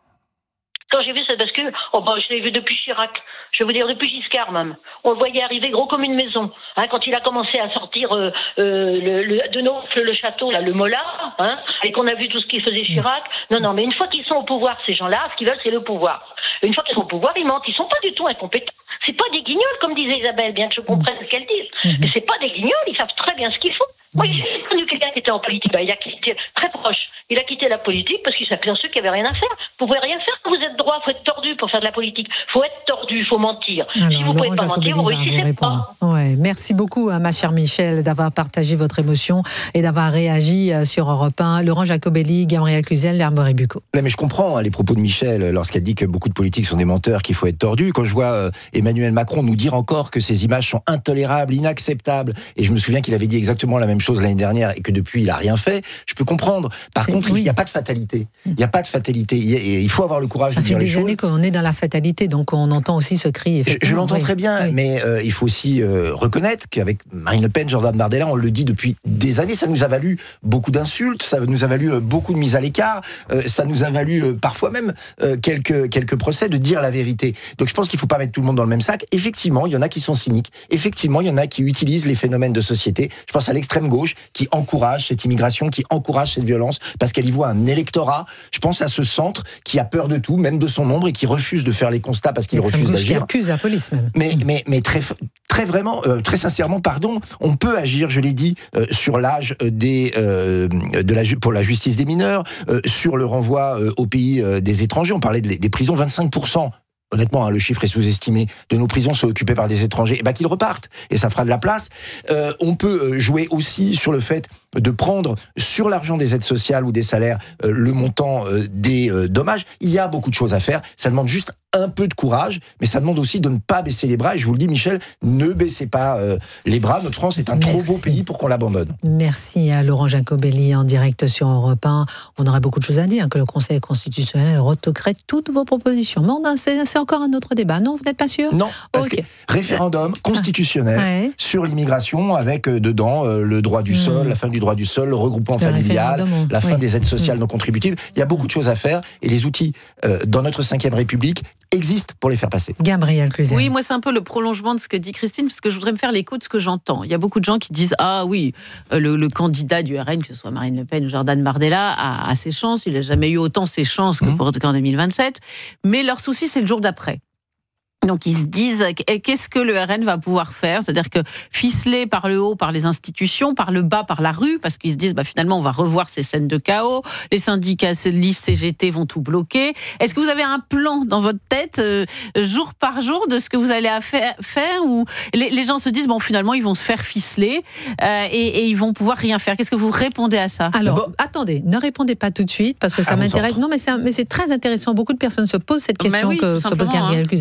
Quand j'ai vu cette bascule, oh ben, je l'ai vu depuis Chirac. Je vais vous dire, depuis Giscard même. On le voyait arriver gros comme une maison. Hein, quand il a commencé à sortir euh, euh, le, le, de Naufle, le château, là, le Mollard, hein, et qu'on a vu tout ce qu'il faisait Chirac. Non, non, mais une fois qu'ils sont au pouvoir, ces gens-là, ce qu'ils veulent, c'est le pouvoir. Une fois qu'ils sont au pouvoir, ils mentent. Ils sont pas du tout incompétents. C'est pas des guignols, comme disait Isabelle, bien que je comprenne ce qu'elle dit. Mm-hmm. Mais c'est pas des guignols, ils savent très bien ce qu'ils font. Moi, j'ai connu quelqu'un qui était en politique, ben, il a quitté, très proche. Il a quitté la politique parce qu'il s'aperçut qu'il n'y avait rien à faire. Vous pouvez rien faire quand vous êtes droit, faut être tordu pour faire de la politique. Faut être tordu, faut mentir. Alors, si vous ne pouvez pas mentir, vous réussissez pas. Ouais, merci beaucoup, hein, ma chère Michel, d'avoir partagé votre émotion et d'avoir réagi euh, sur Europe un. Laurent Jacobelli, Gabriel Cluzel, Herboré Bucco. Non, mais je comprends hein, les propos de Michel lorsqu'elle dit que beaucoup de politiques sont des menteurs, qu'il faut être tordu. Quand je vois euh, Emmanuel Macron nous dire encore que ces images sont intolérables, inacceptables, et je me souviens qu'il avait dit exactement la même chose l'année dernière et que depuis il a rien fait, je peux comprendre. Par C'est, contre, oui. il n'y a pas de fatalité. Il n'y a pas de fatalité. Il, y a, il faut avoir le courage Ça de dire les choses. Ça fait des années qu'on est dans la fatalité, donc on entend aussi ce cri. Je, je l'entends oui. très bien, oui. mais euh, il faut aussi euh, reconnaître qu'avec Marine Le Pen, Jordan Bardella, on le dit depuis des années, ça nous a valu beaucoup d'insultes, ça nous a valu euh, beaucoup de mises à l'écart, euh, ça nous a valu euh, parfois même euh, quelques, quelques procès de dire la vérité. Donc je pense qu'il ne faut pas mettre tout le monde dans le même sac. Effectivement, il y en a qui sont cyniques. Effectivement, il y en a qui utilisent les phénomènes de société. Je pense à l'extrême gauche qui encourage cette immigration, qui encourage cette violence parce qu'elle y voit un électorat. Je pense à ce centre qui a peur de tout, même de son ombre, et qui refuse de faire les constats parce qu'il refuse d'agir. Qui accuse la police même. Mais, mais, mais très, très vraiment, euh, très sincèrement, pardon, on peut agir, je l'ai dit, euh, sur l'âge des, euh, de la, pour la justice des mineurs, euh, sur le renvoi euh, au pays euh, des étrangers. On parlait de, des prisons, vingt-cinq pour cent. Honnêtement, hein, le chiffre est sous-estimé. De nos prisons sont occupées par des étrangers. Et ben qu'ils repartent, et ça fera de la place. Euh, on peut jouer aussi sur le fait de prendre sur l'argent des aides sociales ou des salaires euh, le montant euh, des euh, dommages. Il y a beaucoup de choses à faire. Ça demande juste un peu de courage, mais ça demande aussi de ne pas baisser les bras. Et je vous le dis, Michel, ne baissez pas euh, les bras. Notre France est un Merci. trop beau pays pour qu'on l'abandonne. Merci à Laurent Jacobelli en direct sur Europe un. On aurait beaucoup de choses à dire, hein, que le Conseil constitutionnel retoquerait toutes vos propositions. Mais on, c'est, c'est encore un autre débat. Non, vous n'êtes pas sûr? Non, parce okay. que référendum constitutionnel ouais. sur l'immigration avec euh, dedans euh, le droit du mmh. sol, la fin du droit du sol, le regroupement le familial, la fin oui. des aides sociales mmh. non contributives. Il y a beaucoup de choses à faire et les outils euh, dans notre cinquième République existent pour les faire passer. Gabriel Cluzel. Oui, moi c'est un peu le prolongement de ce que dit Christine, parce que je voudrais me faire l'écho de ce que j'entends. Il y a beaucoup de gens qui disent ah oui, le, le candidat du R N, que ce soit Marine Le Pen ou Jordan Bardella, a, a ses chances. Il n'a jamais eu autant ses chances que mmh. pour qu'en deux mille vingt-sept. Mais leur souci c'est le jour d'après. Donc ils se disent qu'est-ce que le R N va pouvoir faire, c'est-à-dire que ficelé par le haut par les institutions, par le bas par la rue, parce qu'ils se disent bah finalement on va revoir ces scènes de chaos, les syndicats, listes C G T vont tout bloquer. Est-ce que vous avez un plan dans votre tête euh, jour par jour de ce que vous allez à faire, faire ou les, les gens se disent bon finalement ils vont se faire ficeler euh, et, et ils vont pouvoir rien faire. Qu'est-ce que vous répondez à ça? Alors bon. attendez, ne répondez pas tout de suite parce que ça ah, m'intéresse. Non mais c'est, un, mais c'est très intéressant. Beaucoup de personnes se posent cette question oui, que se pose Gabriel hein. Cluzel.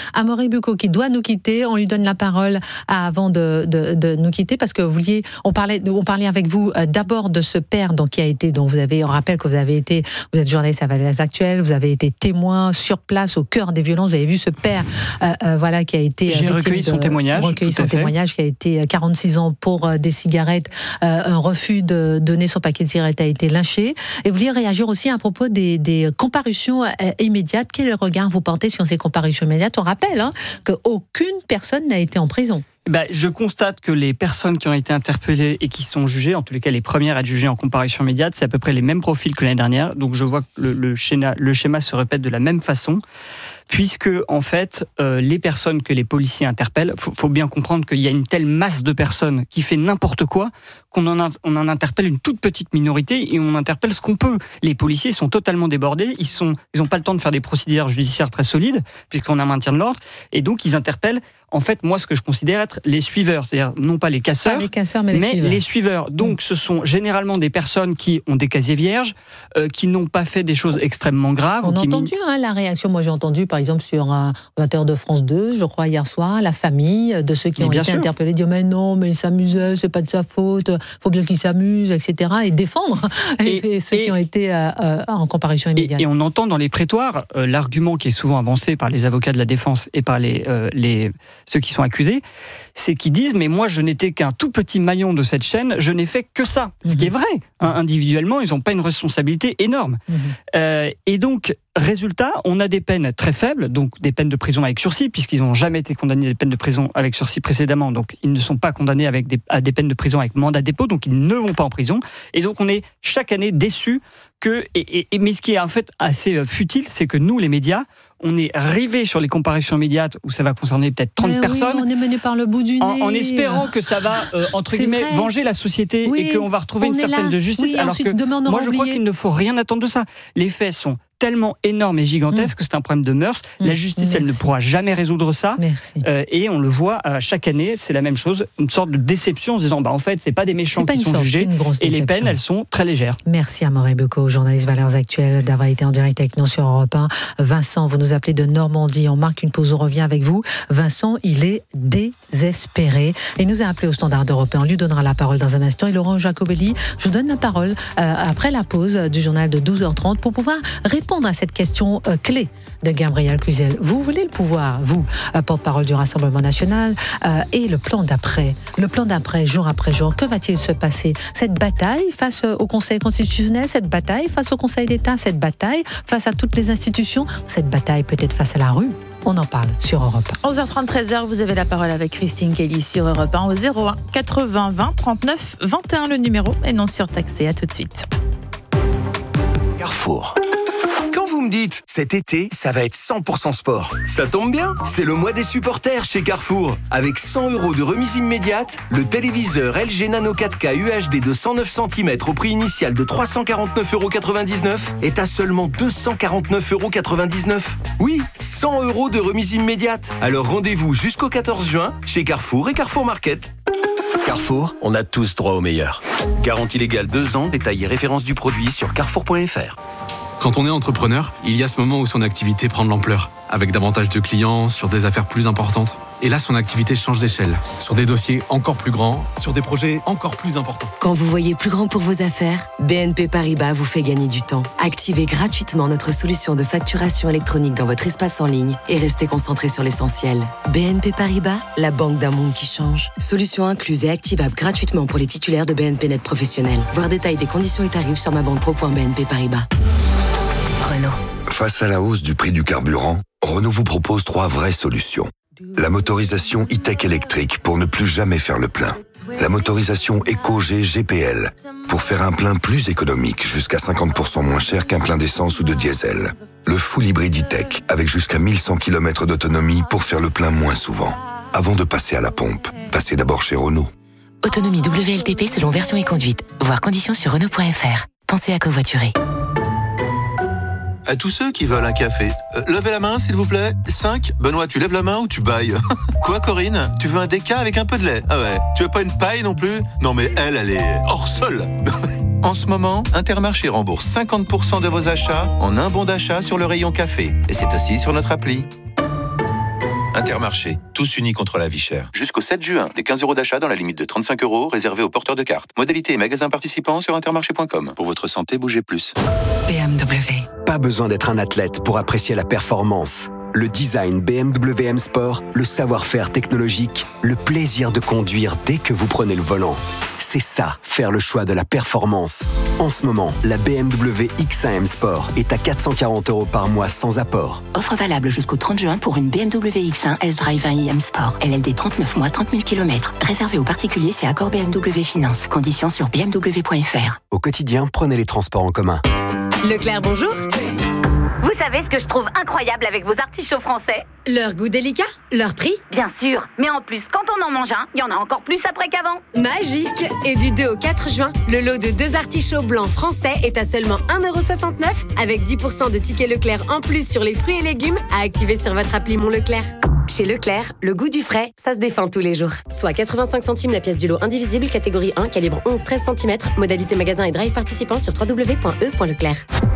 Amaury Bucco qui doit nous quitter. On lui donne la parole avant de, de, de nous quitter parce que vous vouliez, on parlait, on parlait avec vous d'abord de ce père donc, qui a été, dont vous avez, on rappelle que vous avez été, vous êtes journaliste à Valeurs Actuelles, vous avez été témoin sur place au cœur des violences, vous avez vu ce père euh, euh, voilà, qui a été... J'ai recueilli son témoignage. Recueilli son témoignage qui a été quarante-six ans pour euh, des cigarettes, euh, un refus de donner son paquet de cigarettes a été lynché. Et vous vouliez réagir aussi à propos des, des comparutions euh, immédiates. Quel regard vous portez sur ces comparutions immédiates? On rappelle hein, qu'aucune personne n'a été en prison. Ben, je constate que les personnes qui ont été interpellées et qui sont jugées, en tous les cas les premières à être jugées en comparution immédiate, c'est à peu près les mêmes profils que l'année dernière. Donc je vois que le, le, schéma, le schéma se répète de la même façon, puisque en fait euh, les personnes que les policiers interpellent, faut, faut bien comprendre qu'il y a une telle masse de personnes qui fait n'importe quoi qu'on en, a, on en interpelle une toute petite minorité et on interpelle ce qu'on peut. Les policiers sont totalement débordés, ils sont, ils n'ont pas le temps de faire des procédures judiciaires très solides puisqu'on a un maintien de l'ordre et donc ils interpellent. En fait, moi, ce que je considère être les suiveurs, c'est-à-dire non pas les casseurs, pas les casseurs mais, les, mais suiveurs. les suiveurs. Donc, ce sont généralement des personnes qui ont des casiers vierges, euh, qui n'ont pas fait des choses extrêmement graves. On a qui entendu hein, la réaction. Moi, j'ai entendu, par exemple, sur un vingt heures de France deux, je crois hier soir, la famille de ceux qui mais ont été sûr. interpellés dire mais non, mais il s'amusait, c'est pas de sa faute, faut bien qu'il s'amuse, et cetera. Et défendre et, et, ceux et, qui ont été euh, euh, en comparution immédiate. Et, et on entend dans les prétoires euh, l'argument qui est souvent avancé par les avocats de la défense et par les, euh, les ceux qui sont accusés. C'est qu'ils disent mais moi je n'étais qu'un tout petit maillon de cette chaîne, je n'ai fait que ça, mmh. ce qui est vrai. Hein, individuellement, ils n'ont pas une responsabilité énorme. Mmh. Euh, et donc, résultat, on a des peines très faibles, donc des peines de prison avec sursis, puisqu'ils n'ont jamais été condamnés à des peines de prison avec sursis précédemment, donc ils ne sont pas condamnés avec des, à des peines de prison avec mandat de dépôt, donc ils ne vont pas en prison. Et donc on est chaque année déçus que... Et, et, mais ce qui est en fait assez futile, c'est que nous, les médias, on est rivés sur les comparutions immédiates où ça va concerner peut-être trente mais personnes. Oui, on est mené par le bout du nez. En, en espérant que ça va, euh, entre guillemets, vrai. venger la société oui, et qu'on va retrouver une certaine de justice. Oui, alors que demain, moi, je oublié. crois qu'il ne faut rien attendre de ça. Les faits sont tellement énorme et gigantesque mmh. que c'est un problème de mœurs. Mmh. La justice, Merci. elle ne pourra jamais résoudre ça. Euh, et on le voit euh, chaque année, c'est la même chose, une sorte de déception en se disant, bah, en fait, c'est pas des méchants qui sont sorte, jugés et les peines, elles sont très légères. Merci Amaury Bucco, journaliste Valeurs Actuelles, d'avoir été en direct avec nous sur Europe un. Vincent, vous nous appelez de Normandie. On marque une pause, on revient avec vous. Vincent, il est désespéré. Il nous a appelé au standard européen. On lui donnera la parole dans un instant. Et Laurent Jacobelli, je vous donne la parole euh, après la pause du journal de douze heures trente pour pouvoir répondre à cette question euh, clé de Gabriel Cluzel. Vous voulez le pouvoir, vous, euh, porte-parole du Rassemblement national, euh, et le plan d'après. Le plan d'après, jour après jour, que va-t-il se passer? Cette bataille face au Conseil constitutionnel, cette bataille face au Conseil d'État, cette bataille face à toutes les institutions, cette bataille peut-être face à la rue? On en parle sur Europe un. onze heures trente, treize heures, vous avez la parole avec Christine Kelly sur Europe un au zéro un quatre-vingts vingt trente-neuf vingt et un le numéro et non surtaxé. À tout de suite. Carrefour. Quand vous me dites, cet été, ça va être cent pour cent sport, ça tombe bien, c'est le mois des supporters chez Carrefour. Avec cent euros de remise immédiate, le téléviseur L G Nano quatre K U H D de cent neuf centimètres au prix initial de trois cent quarante-neuf euros quatre-vingt-dix-neuf est à seulement deux cent quarante-neuf euros quatre-vingt-dix-neuf. Oui, cent euros de remise immédiate. Alors rendez-vous jusqu'au quatorze juin chez Carrefour et Carrefour Market. Carrefour, on a tous droit au meilleur. Garantie légale deux ans, détail et référence du produit sur carrefour point f r. Quand on est entrepreneur, il y a ce moment où son activité prend de l'ampleur, avec davantage de clients, sur des affaires plus importantes. Et là, son activité change d'échelle, sur des dossiers encore plus grands, sur des projets encore plus importants. Quand vous voyez plus grand pour vos affaires, B N P Paribas vous fait gagner du temps. Activez gratuitement notre solution de facturation électronique dans votre espace en ligne et restez concentré sur l'essentiel. B N P Paribas, la banque d'un monde qui change. Solution incluse et activable gratuitement pour les titulaires de B N P Net professionnels. Voir détail des conditions et tarifs sur ma banque pro point b n p paribas. Renault. Face à la hausse du prix du carburant, Renault vous propose trois vraies solutions. La motorisation e-tech électrique pour ne plus jamais faire le plein. La motorisation Eco-G G P L pour faire un plein plus économique, jusqu'à cinquante pour cent moins cher qu'un plein d'essence ou de diesel. Le full hybride e-tech avec jusqu'à mille cent kilomètres d'autonomie pour faire le plein moins souvent. Avant de passer à la pompe, passez d'abord chez Renault. Autonomie W L T P selon version et conduite. Voir conditions sur Renault point f r. Pensez à covoiturer. À tous ceux qui veulent un café, euh, levez la main s'il vous plaît. cinq. Benoît, tu lèves la main ou tu bailles? Quoi Corinne? Tu veux un déca avec un peu de lait? Ah ouais. Tu veux pas une paille non plus? Non mais elle, elle est hors sol. En ce moment, Intermarché rembourse cinquante pour cent de vos achats en un bon d'achat sur le rayon café. Et c'est aussi sur notre appli. Intermarché, tous unis contre la vie chère. Jusqu'au sept juin, des quinze euros d'achat dans la limite de trente-cinq euros réservés aux porteurs de cartes. Modalité et magasins participants sur intermarché point com. Pour votre santé, bougez plus. B M W. Pas besoin d'être un athlète pour apprécier la performance. Le design B M W M Sport, le savoir-faire technologique, le plaisir de conduire dès que vous prenez le volant. C'est ça, faire le choix de la performance. En ce moment, la B M W X un M Sport est à quatre cent quarante euros par mois sans apport. Offre valable jusqu'au trente juin pour une B M W X un S-Drive un i M Sport. L L D trente-neuf mois, trente mille kilomètres. Réservé aux particuliers, c'est accord B M W Finance. Conditions sur b m w point f r. Au quotidien, prenez les transports en commun. Leclerc, bonjour. Vous savez ce que je trouve incroyable avec vos artichauts français? Leur goût délicat, leur prix. Bien sûr, mais en plus, quand on en mange un, il y en a encore plus après qu'avant. Magique. Et du deux au quatre juin, le lot de deux artichauts blancs français est à seulement un euro soixante-neuf avec dix pour cent de tickets Leclerc en plus sur les fruits et légumes à activer sur votre appli Mon Leclerc. Chez Leclerc, le goût du frais, ça se défend tous les jours. Soit quatre-vingt-cinq centimes la pièce du lot indivisible, catégorie un, calibre onze treize centimètres, modalité magasin et drive participant sur w w w point e point leclerc.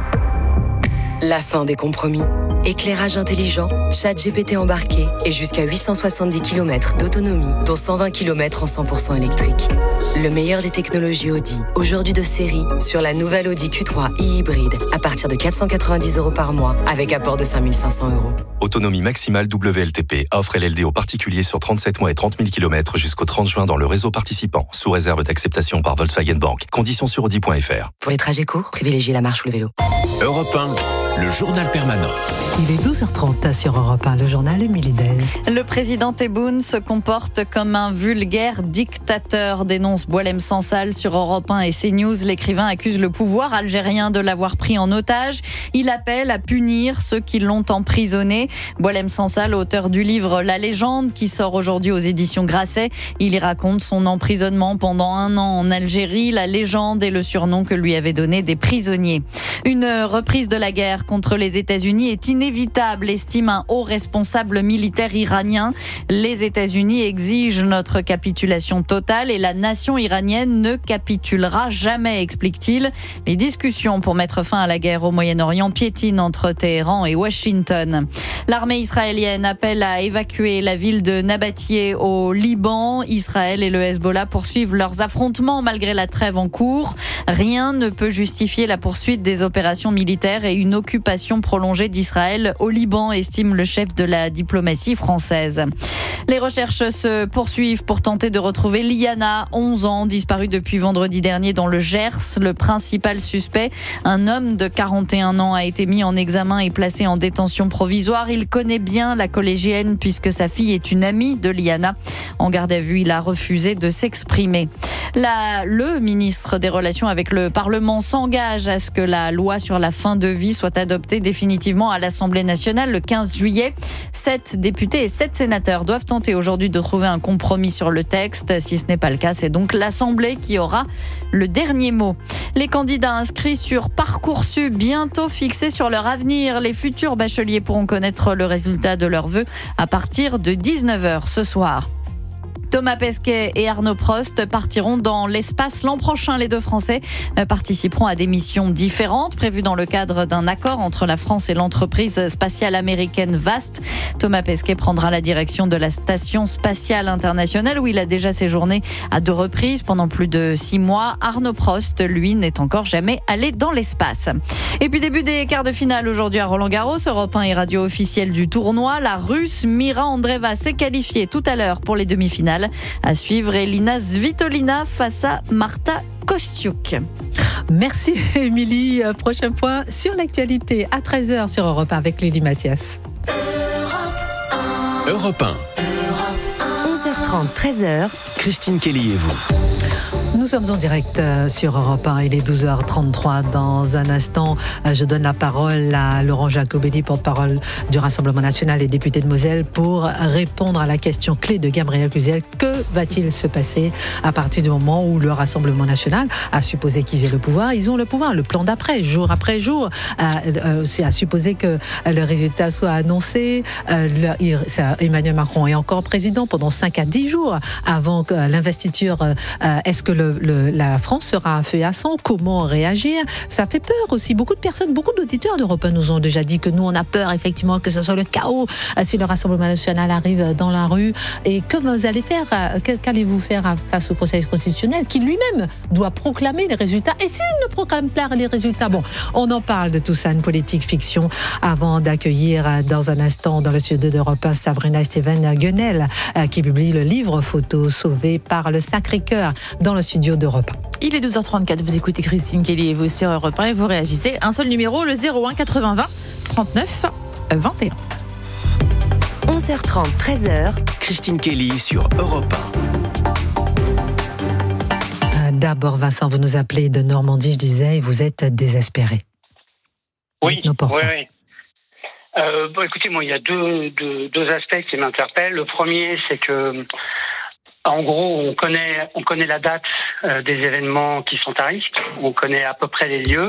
La fin des compromis. Éclairage intelligent, chat G P T embarqué et jusqu'à huit cent soixante-dix kilomètres d'autonomie, dont cent vingt kilomètres en cent pour cent électrique. Le meilleur des technologies Audi, aujourd'hui de série, sur la nouvelle Audi Q trois e-hybride, à partir de quatre cent quatre-vingt-dix euros par mois, avec apport de cinq mille cinq cents euros. Autonomie maximale W L T P. Offre L L D aux particuliers sur trente-sept mois et trente mille kilomètres jusqu'au trente juin dans le réseau participant, sous réserve d'acceptation par Volkswagen Bank. Conditions sur audi point f r. Pour les trajets courts, privilégiez la marche ou le vélo. Europe un, le journal permanent. Il est douze heures trente sur Europe un, le journal Émilie Dez. Le président Tebboune se comporte comme un vulgaire dictateur, dénonce Boualem Sansal sur Europe un et CNews. L'écrivain accuse le pouvoir algérien de l'avoir pris en otage. Il appelle à punir ceux qui l'ont emprisonné. Boualem Sansal, auteur du livre La Légende, qui sort aujourd'hui aux éditions Grasset. Il y raconte son emprisonnement pendant un an en Algérie. La légende est le surnom que lui avaient donné des prisonniers. Une reprise de la guerre contre les États-Unis est inévitable, estime un haut responsable militaire iranien. Les États-Unis exigent notre capitulation totale et la nation iranienne ne capitulera jamais, explique-t-il. Les discussions pour mettre fin à la guerre au Moyen-Orient piétinent entre Téhéran et Washington. L'armée israélienne appelle à évacuer la ville de Nabatieh au Liban. Israël et le Hezbollah poursuivent leurs affrontements malgré la trêve en cours. Rien ne peut justifier la poursuite des opérations militaires et une occupation prolongée d'Israël au Liban, estime le chef de la diplomatie française. Les recherches se poursuivent pour tenter de retrouver Liana, onze ans, disparue depuis vendredi dernier dans le Gers. Le principal suspect, un homme de quarante et un ans, a été mis en examen et placé en détention provisoire. Il connaît bien la collégienne puisque sa fille est une amie de Liana. En garde à vue, il a refusé de s'exprimer. La, le ministre des Relations avec le Parlement s'engage à ce que la loi sur la fin de vie soit adoptée définitivement à l'Assemblée nationale le quinze juillet. Sept députés et sept sénateurs doivent tenter aujourd'hui de trouver un compromis sur le texte. Si ce n'est pas le cas, c'est donc l'Assemblée qui aura le dernier mot. Les candidats inscrits sur Parcoursup, bientôt fixés sur leur avenir. Les futurs bacheliers pourront connaître le résultat de leurs vœux à partir de dix-neuf heures ce soir. Thomas Pesquet et Arnaud Prost partiront dans l'espace l'an prochain. Les deux Français participeront à des missions différentes prévues dans le cadre d'un accord entre la France et l'entreprise spatiale américaine VAST. Thomas Pesquet prendra la direction de la Station spatiale internationale où il a déjà séjourné à deux reprises pendant plus de six mois. Arnaud Prost, lui, n'est encore jamais allé dans l'espace. Et puis début des quarts de finale aujourd'hui à Roland-Garros. Europe un et radio officielle du tournoi. La Russe Mira Andreeva s'est qualifiée tout à l'heure pour les demi-finales. À suivre, Elina Svitolina face à Marta Kostyuk. Merci Émilie. Prochain point sur l'actualité à treize heures sur Europe un avec Lily Mathias. Europe un. onze heures trente, treize heures. Christine Kelly et vous. Nous sommes en direct sur Europe un, il est douze heures trente-trois. Dans un instant, je donne la parole à Laurent Jacobelli, porte-parole du Rassemblement national et député de Moselle, pour répondre à la question clé de Gabriel Cluzel. Que va-t-il se passer à partir du moment où le Rassemblement national a supposé qu'ils aient le pouvoir? Ils ont le pouvoir, le plan d'après, jour après jour. C'est à supposer que le résultat soit annoncé. Emmanuel Macron est encore président pendant cinq à dix jours avant l'investiture. Est-ce que le le, la France sera à feu et à sang. Comment réagir? Ça fait peur aussi. Beaucoup de personnes, beaucoup d'auditeurs d'Europe un nous ont déjà dit que nous, on a peur, effectivement, que ce soit le chaos si le Rassemblement national arrive dans la rue. Et que vous allez faire? Qu'allez-vous faire face au Conseil constitutionnel qui lui-même doit proclamer les résultats? Et s'il ne proclame pas les résultats, bon, on en parle de tout ça, une politique fiction, avant d'accueillir dans un instant dans le studio d'Europe un Sabrina Steven Guenel qui publie le livre Photos sauvées par le Sacré-Cœur dans le studio d'Europe. Il est douze heures trente-quatre, vous écoutez Christine Kelly et vous sur Europe un et vous réagissez. Un seul numéro, le zéro un quatre-vingts vingt trente-neuf vingt et un. onze heures trente, treize heures. Christine Kelly sur Europe un. D'abord, Vincent, vous nous appelez de Normandie, je disais, et vous êtes désespéré. Oui, oui, oui. Euh, bon, écoutez, moi, il y a deux, deux, deux aspects qui m'interpellent. Le premier, c'est que, en gros, on connaît, on connaît la date euh, des événements qui sont à risque. On connaît à peu près les lieux.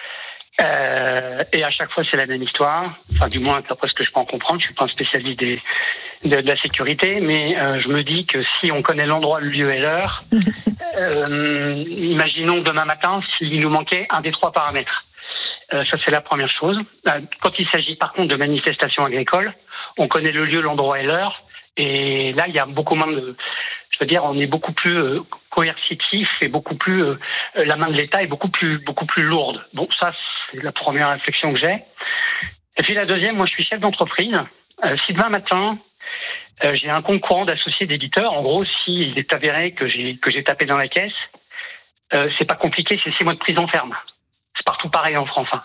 Euh, et à chaque fois, c'est la même histoire. Enfin, du moins, d'après ce que je peux en comprendre, je suis pas un spécialiste des, de, de la sécurité, mais euh, je me dis que si on connaît l'endroit, le lieu et l'heure, euh, imaginons demain matin s'il nous manquait un des trois paramètres. Euh, ça, c'est la première chose. Euh, quand il s'agit, par contre, de manifestations agricoles, on connaît le lieu, l'endroit et l'heure, et là, il y a beaucoup moins de... Je veux dire, on est beaucoup plus euh, coercitif et beaucoup plus... Euh, la main de l'État est beaucoup plus, beaucoup plus lourde. Bon, ça, c'est la première réflexion que j'ai. Et puis la deuxième, moi, je suis chef d'entreprise. Euh, si demain matin, euh, j'ai un compte courant d'associés d'éditeurs, en gros, s'il est avéré que j'ai, que j'ai tapé dans la caisse, euh, c'est pas compliqué, c'est six mois de prison ferme. C'est partout pareil en France. Hein.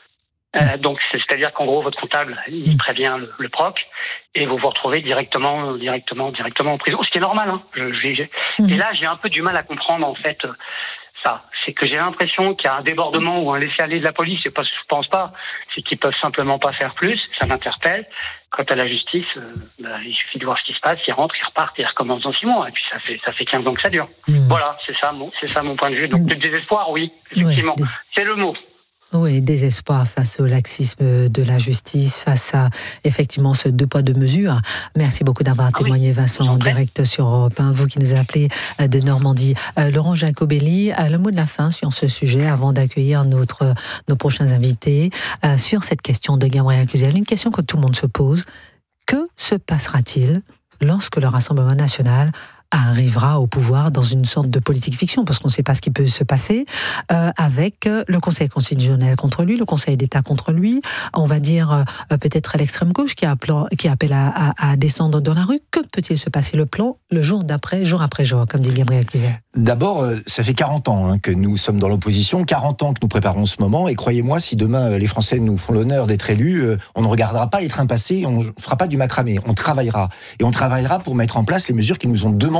Euh, donc, c'est, c'est-à-dire qu'en gros, votre comptable, il prévient le, le proc et vous vous retrouvez directement, directement, directement en prison. Ce qui est normal. Hein. Je, j'ai, j'ai... Et là, j'ai un peu du mal à comprendre, en fait, ça. C'est que j'ai l'impression qu'il y a un débordement ou un laisser-aller de la police. C'est pas, je pense pas. C'est qu'ils peuvent simplement pas faire plus. Ça m'interpelle. Quant à la justice, euh, bah, il suffit de voir ce qui se passe. Ils rentrent, ils repartent, ils recommencent dans six mois. Et puis, ça fait, ça fait quinze ans que ça dure. Mmh. Voilà, c'est ça, mon, c'est ça mon point de vue. Donc, mmh. le désespoir, oui, effectivement. Ouais. C'est le mot. Oui, désespoir face au laxisme de la justice, face à effectivement ce deux poids deux mesures. Merci beaucoup d'avoir ah témoigné, oui. Vincent, en direct sur Europe un, vous qui nous appelez de Normandie. Euh, Laurent Jacobelli, euh, le mot de la fin sur ce sujet avant d'accueillir notre, nos prochains invités, euh, sur cette question de Gabriel Cluzel, une question que tout le monde se pose. Que se passera-t-il lorsque le Rassemblement national arrivera au pouvoir dans une sorte de politique fiction, parce qu'on ne sait pas ce qui peut se passer, euh, avec le Conseil constitutionnel contre lui, le Conseil d'État contre lui, on va dire euh, peut-être à l'extrême gauche qui, appelle, qui appelle à, à, à descendre dans la rue. Que peut-il se passer? Le plan, le jour d'après, jour après jour, comme dit Gabriel Cluzel. D'abord, euh, ça fait quarante ans hein, que nous sommes dans l'opposition, quarante ans que nous préparons ce moment, et croyez-moi, si demain euh, les Français nous font l'honneur d'être élus, euh, on ne regardera pas les trains passer, on ne fera pas du macramé, on travaillera. Et on travaillera pour mettre en place les mesures qui nous ont demandé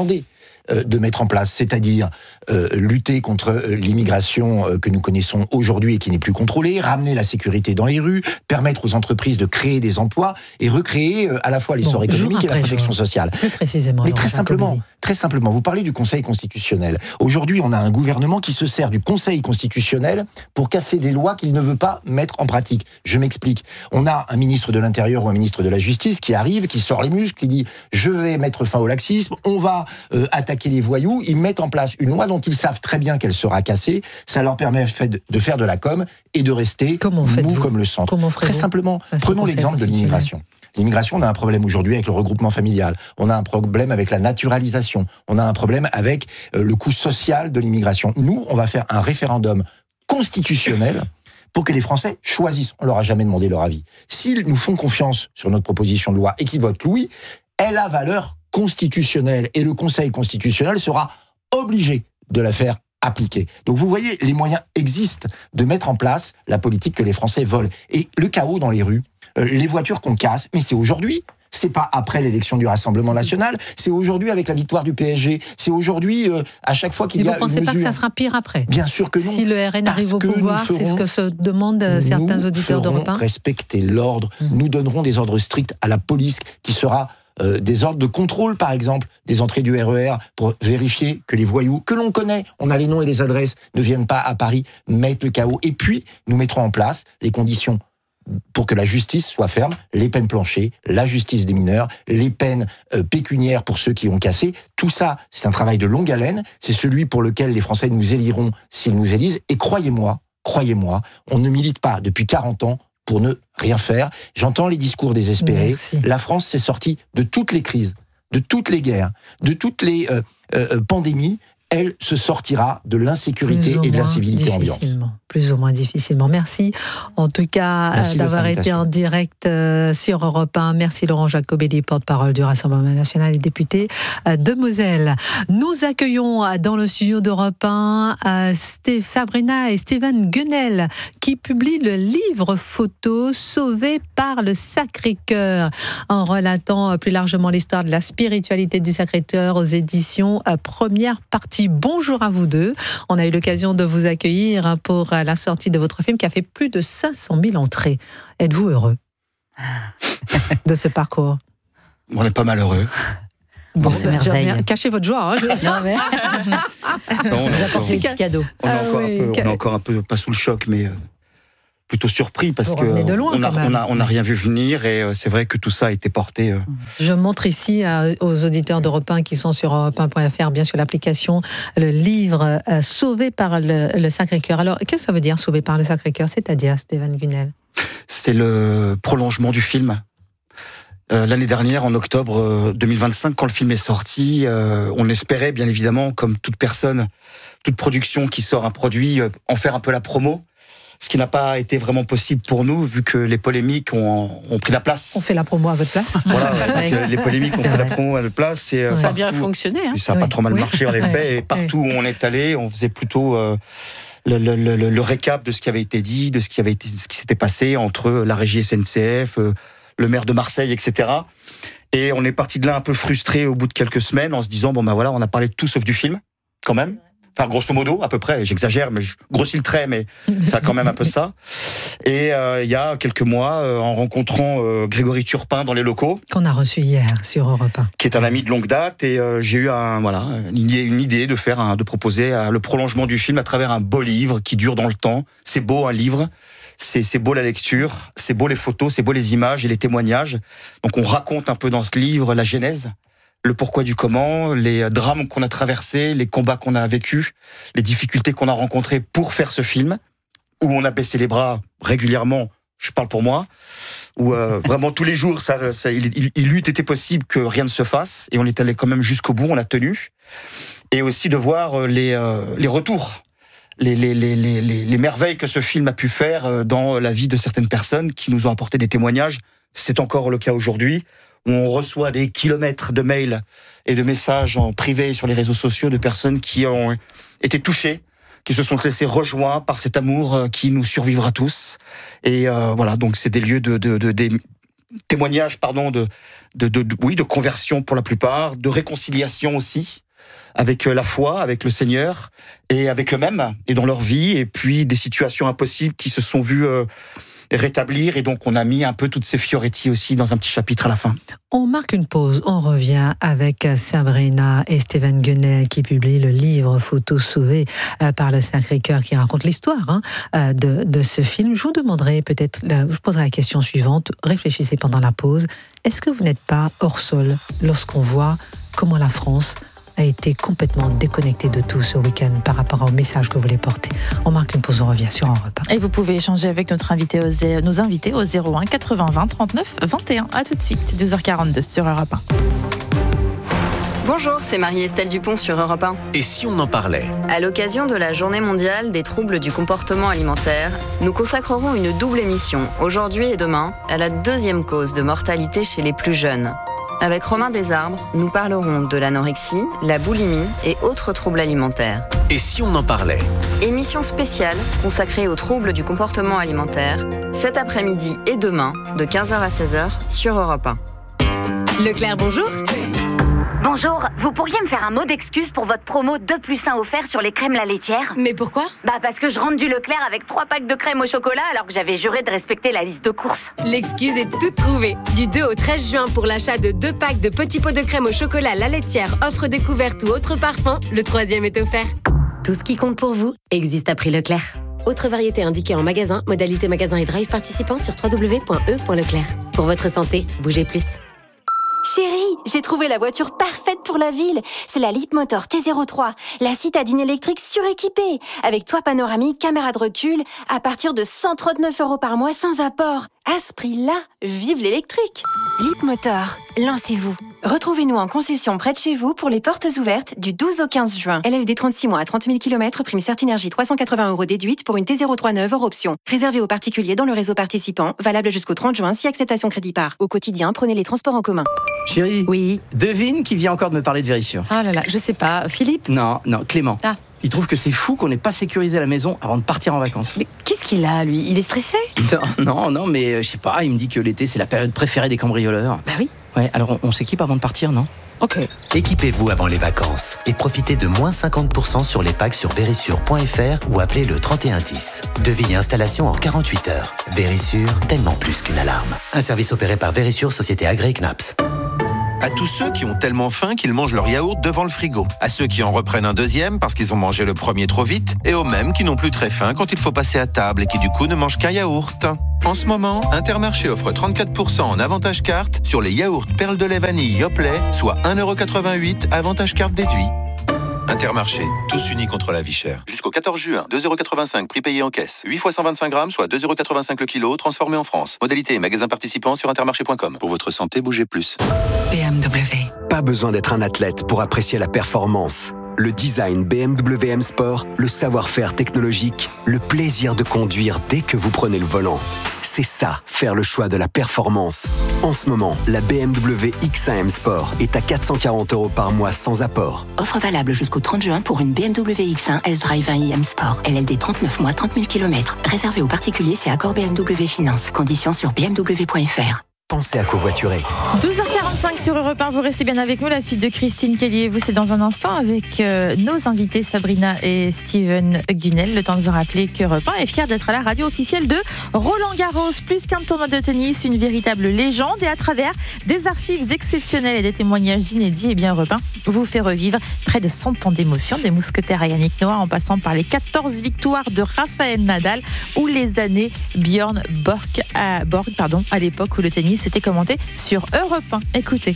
de mettre en place, c'est-à-dire euh, lutter contre euh, l'immigration euh, que nous connaissons aujourd'hui et qui n'est plus contrôlée, ramener la sécurité dans les rues, permettre aux entreprises de créer des emplois et recréer euh, à la fois l'essor bon, économique et la protection jour. sociale. Plus précisément. Mais très simplement, très simplement, vous parlez du Conseil constitutionnel. Aujourd'hui, on a un gouvernement qui se sert du Conseil constitutionnel pour casser des lois qu'il ne veut pas mettre en pratique. Je m'explique. On a un ministre de l'Intérieur ou un ministre de la Justice qui arrive, qui sort les muscles, qui dit « je vais mettre fin au laxisme, on va euh, attaquer les voyous », ils mettent en place une loi dont ils savent très bien qu'elle sera cassée. Ça leur permet de faire de la com et de rester mou comme le centre. Très simplement, prenons l'exemple de l'immigration. L'immigration, on a un problème aujourd'hui avec le regroupement familial. On a un problème avec la naturalisation. On a un problème avec euh, le coût social de l'immigration. Nous, on va faire un référendum constitutionnel pour que les Français choisissent. On leur a jamais demandé leur avis. S'ils nous font confiance sur notre proposition de loi et qu'ils votent oui, elle a valeur constitutionnelle et le Conseil constitutionnel sera obligé de la faire appliquer. Donc vous voyez, les moyens existent de mettre en place la politique que les Français veulent. Et le chaos dans les rues, euh, les voitures qu'on casse, mais c'est aujourd'hui. C'est pas après l'élection du Rassemblement national, c'est aujourd'hui avec la victoire du P S G, c'est aujourd'hui euh, à chaque fois qu'il Et y a une mesure... vous ne pensez pas que ça sera pire après? Bien sûr que non. Si le R N arrive au pouvoir, c'est ce que se demandent certains auditeurs d'Europe un. Nous ferons respecter l'ordre, mmh. nous donnerons des ordres stricts à la police qui sera... Euh, des ordres de contrôle, par exemple, des entrées du R E R pour vérifier que les voyous, que l'on connaît, on a les noms et les adresses, ne viennent pas à Paris, mettre le chaos. Et puis, nous mettrons en place les conditions pour que la justice soit ferme, les peines planchées, la justice des mineurs, les peines euh, pécuniaires pour ceux qui ont cassé. Tout ça, c'est un travail de longue haleine. C'est celui pour lequel les Français nous éliront s'ils nous élisent. Et croyez-moi, croyez-moi, on ne milite pas depuis quarante ans pour ne rien faire. J'entends les discours désespérés. Merci. La France s'est sortie de toutes les crises, de toutes les guerres, de toutes les euh, euh, pandémies. Elle se sortira de l'insécurité et de l'incivilité ambiante. Plus ou moins difficilement. Merci en tout cas euh, d'avoir été en direct euh, sur Europe un. Merci Laurent Jacobelli, porte-parole du Rassemblement national et député euh, de Moselle. Nous accueillons euh, dans le studio d'Europe un euh, Steve, Sabrina et Steven Gunnel qui publient le livre photo Sauvé par le Sacré-Cœur en relatant euh, plus largement l'histoire de la spiritualité du Sacré-Cœur aux éditions euh, Première Partie. Bonjour à vous deux. On a eu l'occasion de vous accueillir pour la sortie de votre film qui a fait plus de cinq cent mille entrées. Êtes-vous heureux de ce parcours? On est pas mal heureux. Bon, c'est merveilleux. Cachez votre joie. Hein, je... Non, mais... non, on, a encore, des petits cadeaux. On, ah, oui, peu, on est encore un peu, pas sous le choc, mais... plutôt surpris parce qu'on n'a on a, on a rien vu venir et euh, c'est vrai que tout ça a été porté. Euh... Je montre ici euh, aux auditeurs d'Europe un qui sont sur europe un point f r, bien sûr l'application, le livre euh, Sauvé par le, le Sacré-Cœur. Alors, qu'est-ce que ça veut dire Sauvé par le Sacré-Cœur? C'est-à-dire, Steven Gunnel? C'est le prolongement du film. Euh, l'année dernière, en octobre euh, deux mille vingt-cinq, quand le film est sorti, euh, on espérait bien évidemment, comme toute personne, toute production qui sort un produit, euh, en faire un peu la promo. Ce qui n'a pas été vraiment possible pour nous, vu que les polémiques ont, ont pris la place. On fait la promo à votre place. Voilà, donc, les polémiques ont fait la promo à notre place. Et, ça partout, a bien fonctionné. Hein. Ça n'a oui. pas trop mal oui. marché, en effet. Et partout où on est allé, on faisait plutôt euh, le, le, le, le récap de ce qui avait été dit, de ce qui avait été, ce qui s'était passé entre la régie S N C F, euh, le maire de Marseille, et cetera. Et on est parti de là un peu frustré au bout de quelques semaines, en se disant bon ben voilà, on a parlé de tout sauf du film, quand même. Enfin, grosso modo, à peu près, j'exagère, mais je grossis le trait, mais ça a quand même un peu ça. Et euh, il y a quelques mois, euh, en rencontrant euh, Grégory Turpin dans les locaux, qu'on a reçu hier sur Europe un, qui est un ami de longue date, et euh, j'ai eu un, voilà, une, une idée de faire, un, de proposer un, le prolongement du film à travers un beau livre qui dure dans le temps. C'est beau un livre, c'est, c'est beau la lecture, c'est beau les photos, c'est beau les images et les témoignages. Donc on raconte un peu dans ce livre la genèse, le pourquoi du comment, les drames qu'on a traversés, les combats qu'on a vécus, les difficultés qu'on a rencontrées pour faire ce film, où on a baissé les bras régulièrement, je parle pour moi, où euh, vraiment tous les jours, ça, ça, il, il, il eût été possible que rien ne se fasse, et on est allé quand même jusqu'au bout, on a tenu, et aussi de voir les, euh, les retours, les, les, les, les, les merveilles que ce film a pu faire dans la vie de certaines personnes qui nous ont apporté des témoignages. C'est encore le cas aujourd'hui, où on reçoit des kilomètres de mails et de messages en privé sur les réseaux sociaux de personnes qui ont été touchées, qui se sont laissées rejoindre par cet amour qui nous survivra tous. Et euh, voilà, donc c'est des lieux de, de, de des témoignages, pardon, de, de, de, de, oui, de conversion pour la plupart, de réconciliation aussi, avec la foi, avec le Seigneur, et avec eux-mêmes, et dans leur vie, et puis des situations impossibles qui se sont vues euh, rétablir, et donc on a mis un peu toutes ces fioretti aussi dans un petit chapitre à la fin. On marque une pause, on revient avec Sabrina et Steven Gunnel qui publient le livre Photos sauvées par le Sacré-Cœur qui raconte l'histoire hein, de, de ce film. Je vous demanderai peut-être, je vous poserai la question suivante, réfléchissez pendant la pause, est-ce que vous n'êtes pas hors sol lorsqu'on voit comment la France a été complètement déconnecté de tout ce week-end par rapport au message que vous voulez porter. On marque une pause, on revient sur Europe un. Et vous pouvez échanger avec notre invité au zé... nos invités au zéro un quatre-vingts vingt trente-neuf vingt et un. À tout de suite, deux heures quarante-deux sur Europe un. Bonjour, c'est Marie-Estelle Dupont sur Europe un. Et si on en parlait ? À l'occasion de la Journée mondiale des troubles du comportement alimentaire, nous consacrerons une double émission, aujourd'hui et demain, à la deuxième cause de mortalité chez les plus jeunes. Avec Romain Desarbres, nous parlerons de l'anorexie, la boulimie et autres troubles alimentaires. Et si on en parlait ? Émission spéciale consacrée aux troubles du comportement alimentaire, cet après-midi et demain, de quinze heures à seize heures, sur Europe un. Leclerc, bonjour. Bonjour, vous pourriez me faire un mot d'excuse pour votre promo deux plus un offert sur les crèmes La Laitière ? Mais pourquoi ? Bah parce que je rentre du Leclerc avec trois packs de crème au chocolat alors que j'avais juré de respecter la liste de courses. L'excuse est toute trouvée. Du deux au treize juin pour l'achat de deux packs de petits pots de crème au chocolat La Laitière, offre découverte ou autre parfum, le troisième est offert. Tout ce qui compte pour vous existe à prix Leclerc. Autre variété indiquée en magasin, modalité magasin et drive participant sur w w w point e point leclerc. Pour votre santé, bougez plus. Chérie, j'ai trouvé la voiture parfaite pour la ville. C'est la Leapmotor T zéro trois, la citadine électrique suréquipée, avec toit panoramique, caméra de recul, à partir de cent trente-neuf euros par mois sans apport. À ce prix-là, vive l'électrique. Leapmotor, lancez-vous. Retrouvez-nous en concession près de chez vous pour les portes ouvertes du douze au quinze juin. L L D trente-six mois à trente mille kilomètres, prime Certinergie trois cent quatre-vingts euros déduite pour une T zéro trois neuve hors option. Réservé aux particuliers dans le réseau participant, valable jusqu'au trente juin si acceptation crédit par. Au quotidien, prenez les transports en commun. Chérie, oui. Devine qui vient encore de me parler de Vérissure. Ah là là, je sais pas. Philippe? Non, non, Clément. Ah. Il trouve que c'est fou qu'on n'ait pas sécurisé la maison avant de partir en vacances. Mais qu'est-ce qu'il a, lui? Il est stressé? Non, non, non, mais euh, je sais pas, il me dit que l'été c'est la période préférée des cambrioleurs. Bah oui. Ouais, alors on, on s'équipe avant de partir, non? Ok. Équipez-vous avant les vacances et profitez de moins cinquante pour cent sur les packs sur vérissure point f r ou appelez le trente et un dix. Devis et installation en quarante-huit heures. Vérissure, tellement plus qu'une alarme. Un service opéré par Vérissure, société agréée C N A P S. À tous ceux qui ont tellement faim qu'ils mangent leur yaourt devant le frigo. À ceux qui en reprennent un deuxième parce qu'ils ont mangé le premier trop vite. Et aux mêmes qui n'ont plus très faim quand il faut passer à table et qui du coup ne mangent qu'un yaourt. En ce moment, Intermarché offre trente-quatre pour cent en avantage carte sur les yaourts perles de lait vanille Yoplait, soit un euro quatre-vingt-huit, avantage carte déduit. Intermarché, tous unis contre la vie chère. Jusqu'au quatorze juin, deux euros quatre-vingt-cinq, prix payé en caisse. huit fois cent vingt-cinq grammes, soit deux euros quatre-vingt-cinq le kilo, transformé en France. Modalité et magasin participant sur intermarché point com. Pour votre santé, bougez plus. B M W. Pas besoin d'être un athlète pour apprécier la performance. Le design B M W M Sport, le savoir-faire technologique, le plaisir de conduire dès que vous prenez le volant. C'est ça, faire le choix de la performance. En ce moment, la B M W X un M Sport est à quatre cent quarante euros par mois sans apport. Offre valable jusqu'au trente juin pour une B M W X un S-Drive un i M Sport. L L D trente-neuf mois, trente mille kilomètres. Réservé aux particuliers, c'est accord B M W Finance. Conditions sur b m w point f r. Pensez à covoiturer. douze heures quarante-cinq sur Europe un, vous restez bien avec nous. La suite de Christine Kelly et vous, c'est dans un instant avec euh, nos invités Sabrina et Steven Gunnel. Le temps de vous rappeler qu'Europe un est fier d'être à la radio officielle de Roland Garros. Plus qu'un tournoi de tennis, une véritable légende. Et à travers des archives exceptionnelles et des témoignages inédits, et bien Europe un vous fait revivre près de cent ans d'émotion, des mousquetaires à Yannick Noah en passant par les quatorze victoires de Raphaël Nadal ou les années Björn Borg à, Borg, pardon, à l'époque où le tennis c'était commenté sur Europe un. Écoutez.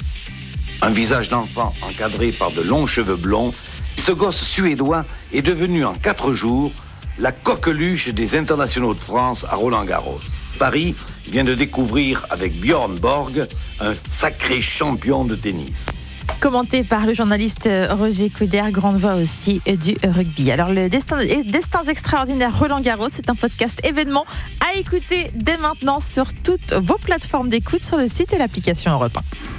Un visage d'enfant encadré par de longs cheveux blonds, ce gosse suédois est devenu en quatre jours la coqueluche des internationaux de France à Roland-Garros. Paris vient de découvrir avec Björn Borg un sacré champion de tennis. Commenté par le journaliste Roger Couder, grande voix aussi du rugby. Alors le Destin, Destins extraordinaires Roland Garros, c'est un podcast événement à écouter dès maintenant sur toutes vos plateformes d'écoute, sur le site et l'application Europe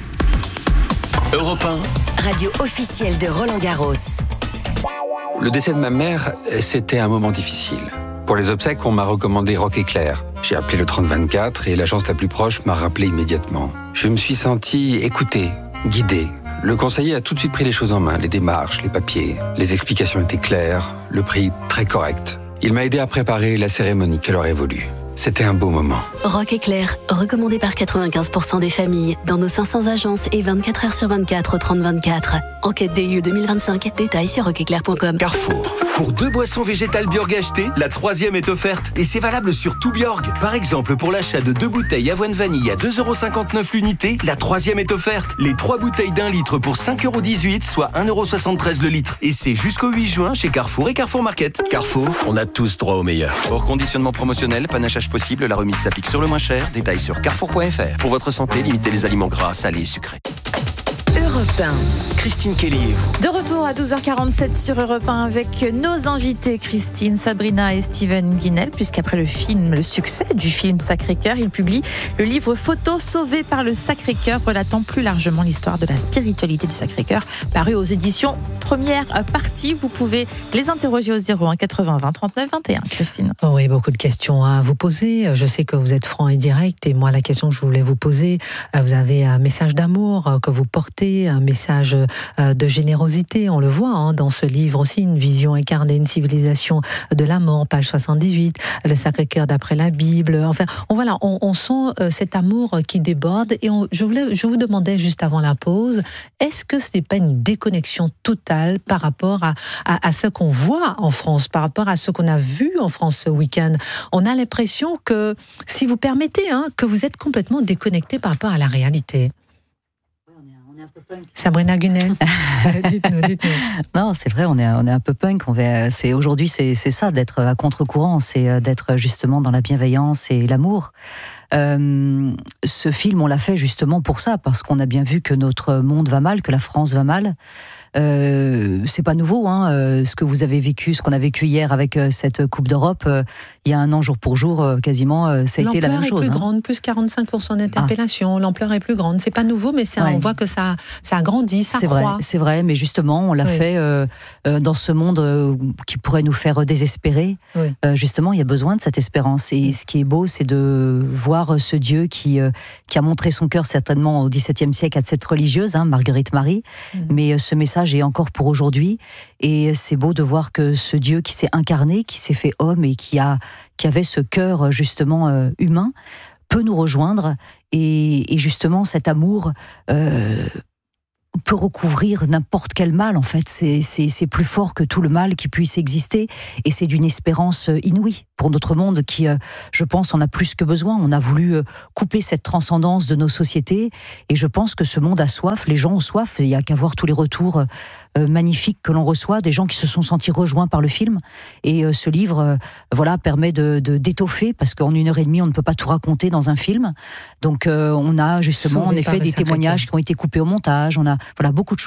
un. Europe un. Radio officielle de Roland Garros. Le décès de ma mère, c'était un moment difficile. Pour les obsèques, on m'a recommandé Rock Éclair. J'ai appelé le trente vingt-quatre et l'agence la plus proche m'a rappelé immédiatement. Je me suis senti écouté, guidé. Le conseiller a tout de suite pris les choses en main, les démarches, les papiers. Les explications étaient claires, le prix très correct. Il m'a aidé à préparer la cérémonie qu'elle aurait voulu. C'était un beau moment. Rock Éclair, recommandé par quatre-vingt-quinze pour cent des familles, dans nos cinq cents agences et vingt-quatre heures sur vingt-quatre au trente vingt-quatre. Enquête D I E deux mille vingt-cinq, détails sur rock éclair point com. Carrefour. Pour deux boissons végétales Bjorg achetées, la troisième est offerte. Et c'est valable sur tout Bjorg. Par exemple, pour l'achat de deux bouteilles avoine vanille à deux euros cinquante-neuf l'unité, la troisième est offerte. Les trois bouteilles d'un litre pour cinq euros dix-huit, soit un euro soixante-treize le litre. Et c'est jusqu'au huit juin chez Carrefour et Carrefour Market. Carrefour, on a tous droit au meilleur. Hors conditionnement promotionnel, panachage possible, la remise s'applique sur le moins cher. Détails sur carrefour point f r. Pour votre santé, limitez les aliments gras, salés et sucrés. Europe un. Christine Kelly et vous. De retour à douze heures quarante-sept sur Europe un avec nos invités Christine, Sabrina et Steven Gunnel, puisqu'après le film, le succès du film Sacré-Cœur, il publie le livre Photos sauvées par le Sacré-Cœur, relatant plus largement l'histoire de la spiritualité du Sacré-Cœur, paru aux éditions Première Partie. Vous pouvez les interroger au zéro un quatre-vingts vingt trente-neuf vingt et un. Christine. Oh oui, beaucoup de questions à vous poser. Je sais que vous êtes franc et direct, et moi la question que je voulais vous poser, vous avez un message d'amour que vous portez bonté, un message euh, de générosité. On le voit hein, dans ce livre aussi, une vision incarnée, une civilisation de la mort, page soixante-dix-huit, le Sacré-Cœur d'après la Bible. Enfin, on, voilà, on, on sent euh, cet amour qui déborde. Et on, je, voulais, je vous demandais juste avant la pause, est-ce que ce n'est pas une déconnexion totale par rapport à, à, à ce qu'on voit en France, par rapport à ce qu'on a vu en France ce week-end? On a l'impression que, si vous permettez, hein, que vous êtes complètement déconnecté par rapport à la réalité. Sabrina Gunel, dites-nous, dites-nous. Non, c'est vrai, on est, on est un peu punk. On va, c'est, aujourd'hui, c'est, c'est ça, d'être à contre-courant, c'est d'être justement dans la bienveillance et l'amour. Euh, ce film, on l'a fait justement pour ça, parce qu'on a bien vu que notre monde va mal, que la France va mal. Euh, c'est pas nouveau, hein, euh, ce que vous avez vécu, ce qu'on a vécu hier avec euh, cette Coupe d'Europe. Euh, il y a un an, jour pour jour, euh, quasiment, euh, ça a été la même chose. L'ampleur est plus hein. grande, plus quarante-cinq pour cent d'interpellations. Ah. L'ampleur est plus grande. C'est pas nouveau, mais ça, ouais. on voit que ça, ça a grandi, ça c'est croît. Vrai, c'est vrai, mais justement, on l'a oui. fait euh, euh, dans ce monde euh, qui pourrait nous faire désespérer. Oui. Euh, justement, il y a besoin de cette espérance. Et oui. ce qui est beau, c'est de voir ce Dieu qui, euh, qui a montré son cœur certainement au dix-septième siècle à cette religieuse, hein, Marguerite Marie. Mm. Mais euh, ce message est encore pour aujourd'hui. Et c'est beau de voir que ce Dieu qui s'est incarné, qui s'est fait homme et qui, a, qui avait ce cœur justement euh, humain, peut nous rejoindre. Et, et justement, cet amour euh, peut recouvrir n'importe quel mal, en fait. C'est, c'est, c'est plus fort que tout le mal qui puisse exister. Et c'est d'une espérance inouïe pour notre monde qui, euh, je pense, en a plus que besoin. On a voulu euh, couper cette transcendance de nos sociétés. Et je pense que ce monde a soif, les gens ont soif. Il n'y a qu'à voir tous les retours euh, magnifiques que l'on reçoit, des gens qui se sont sentis rejoints par le film. Et euh, ce livre euh, voilà, permet de, de, d'étoffer, parce qu'en une heure et demie, on ne peut pas tout raconter dans un film. Donc euh, on a justement, Sauvé en effet, des témoignages qui ont été coupés au montage. On a voilà, beaucoup de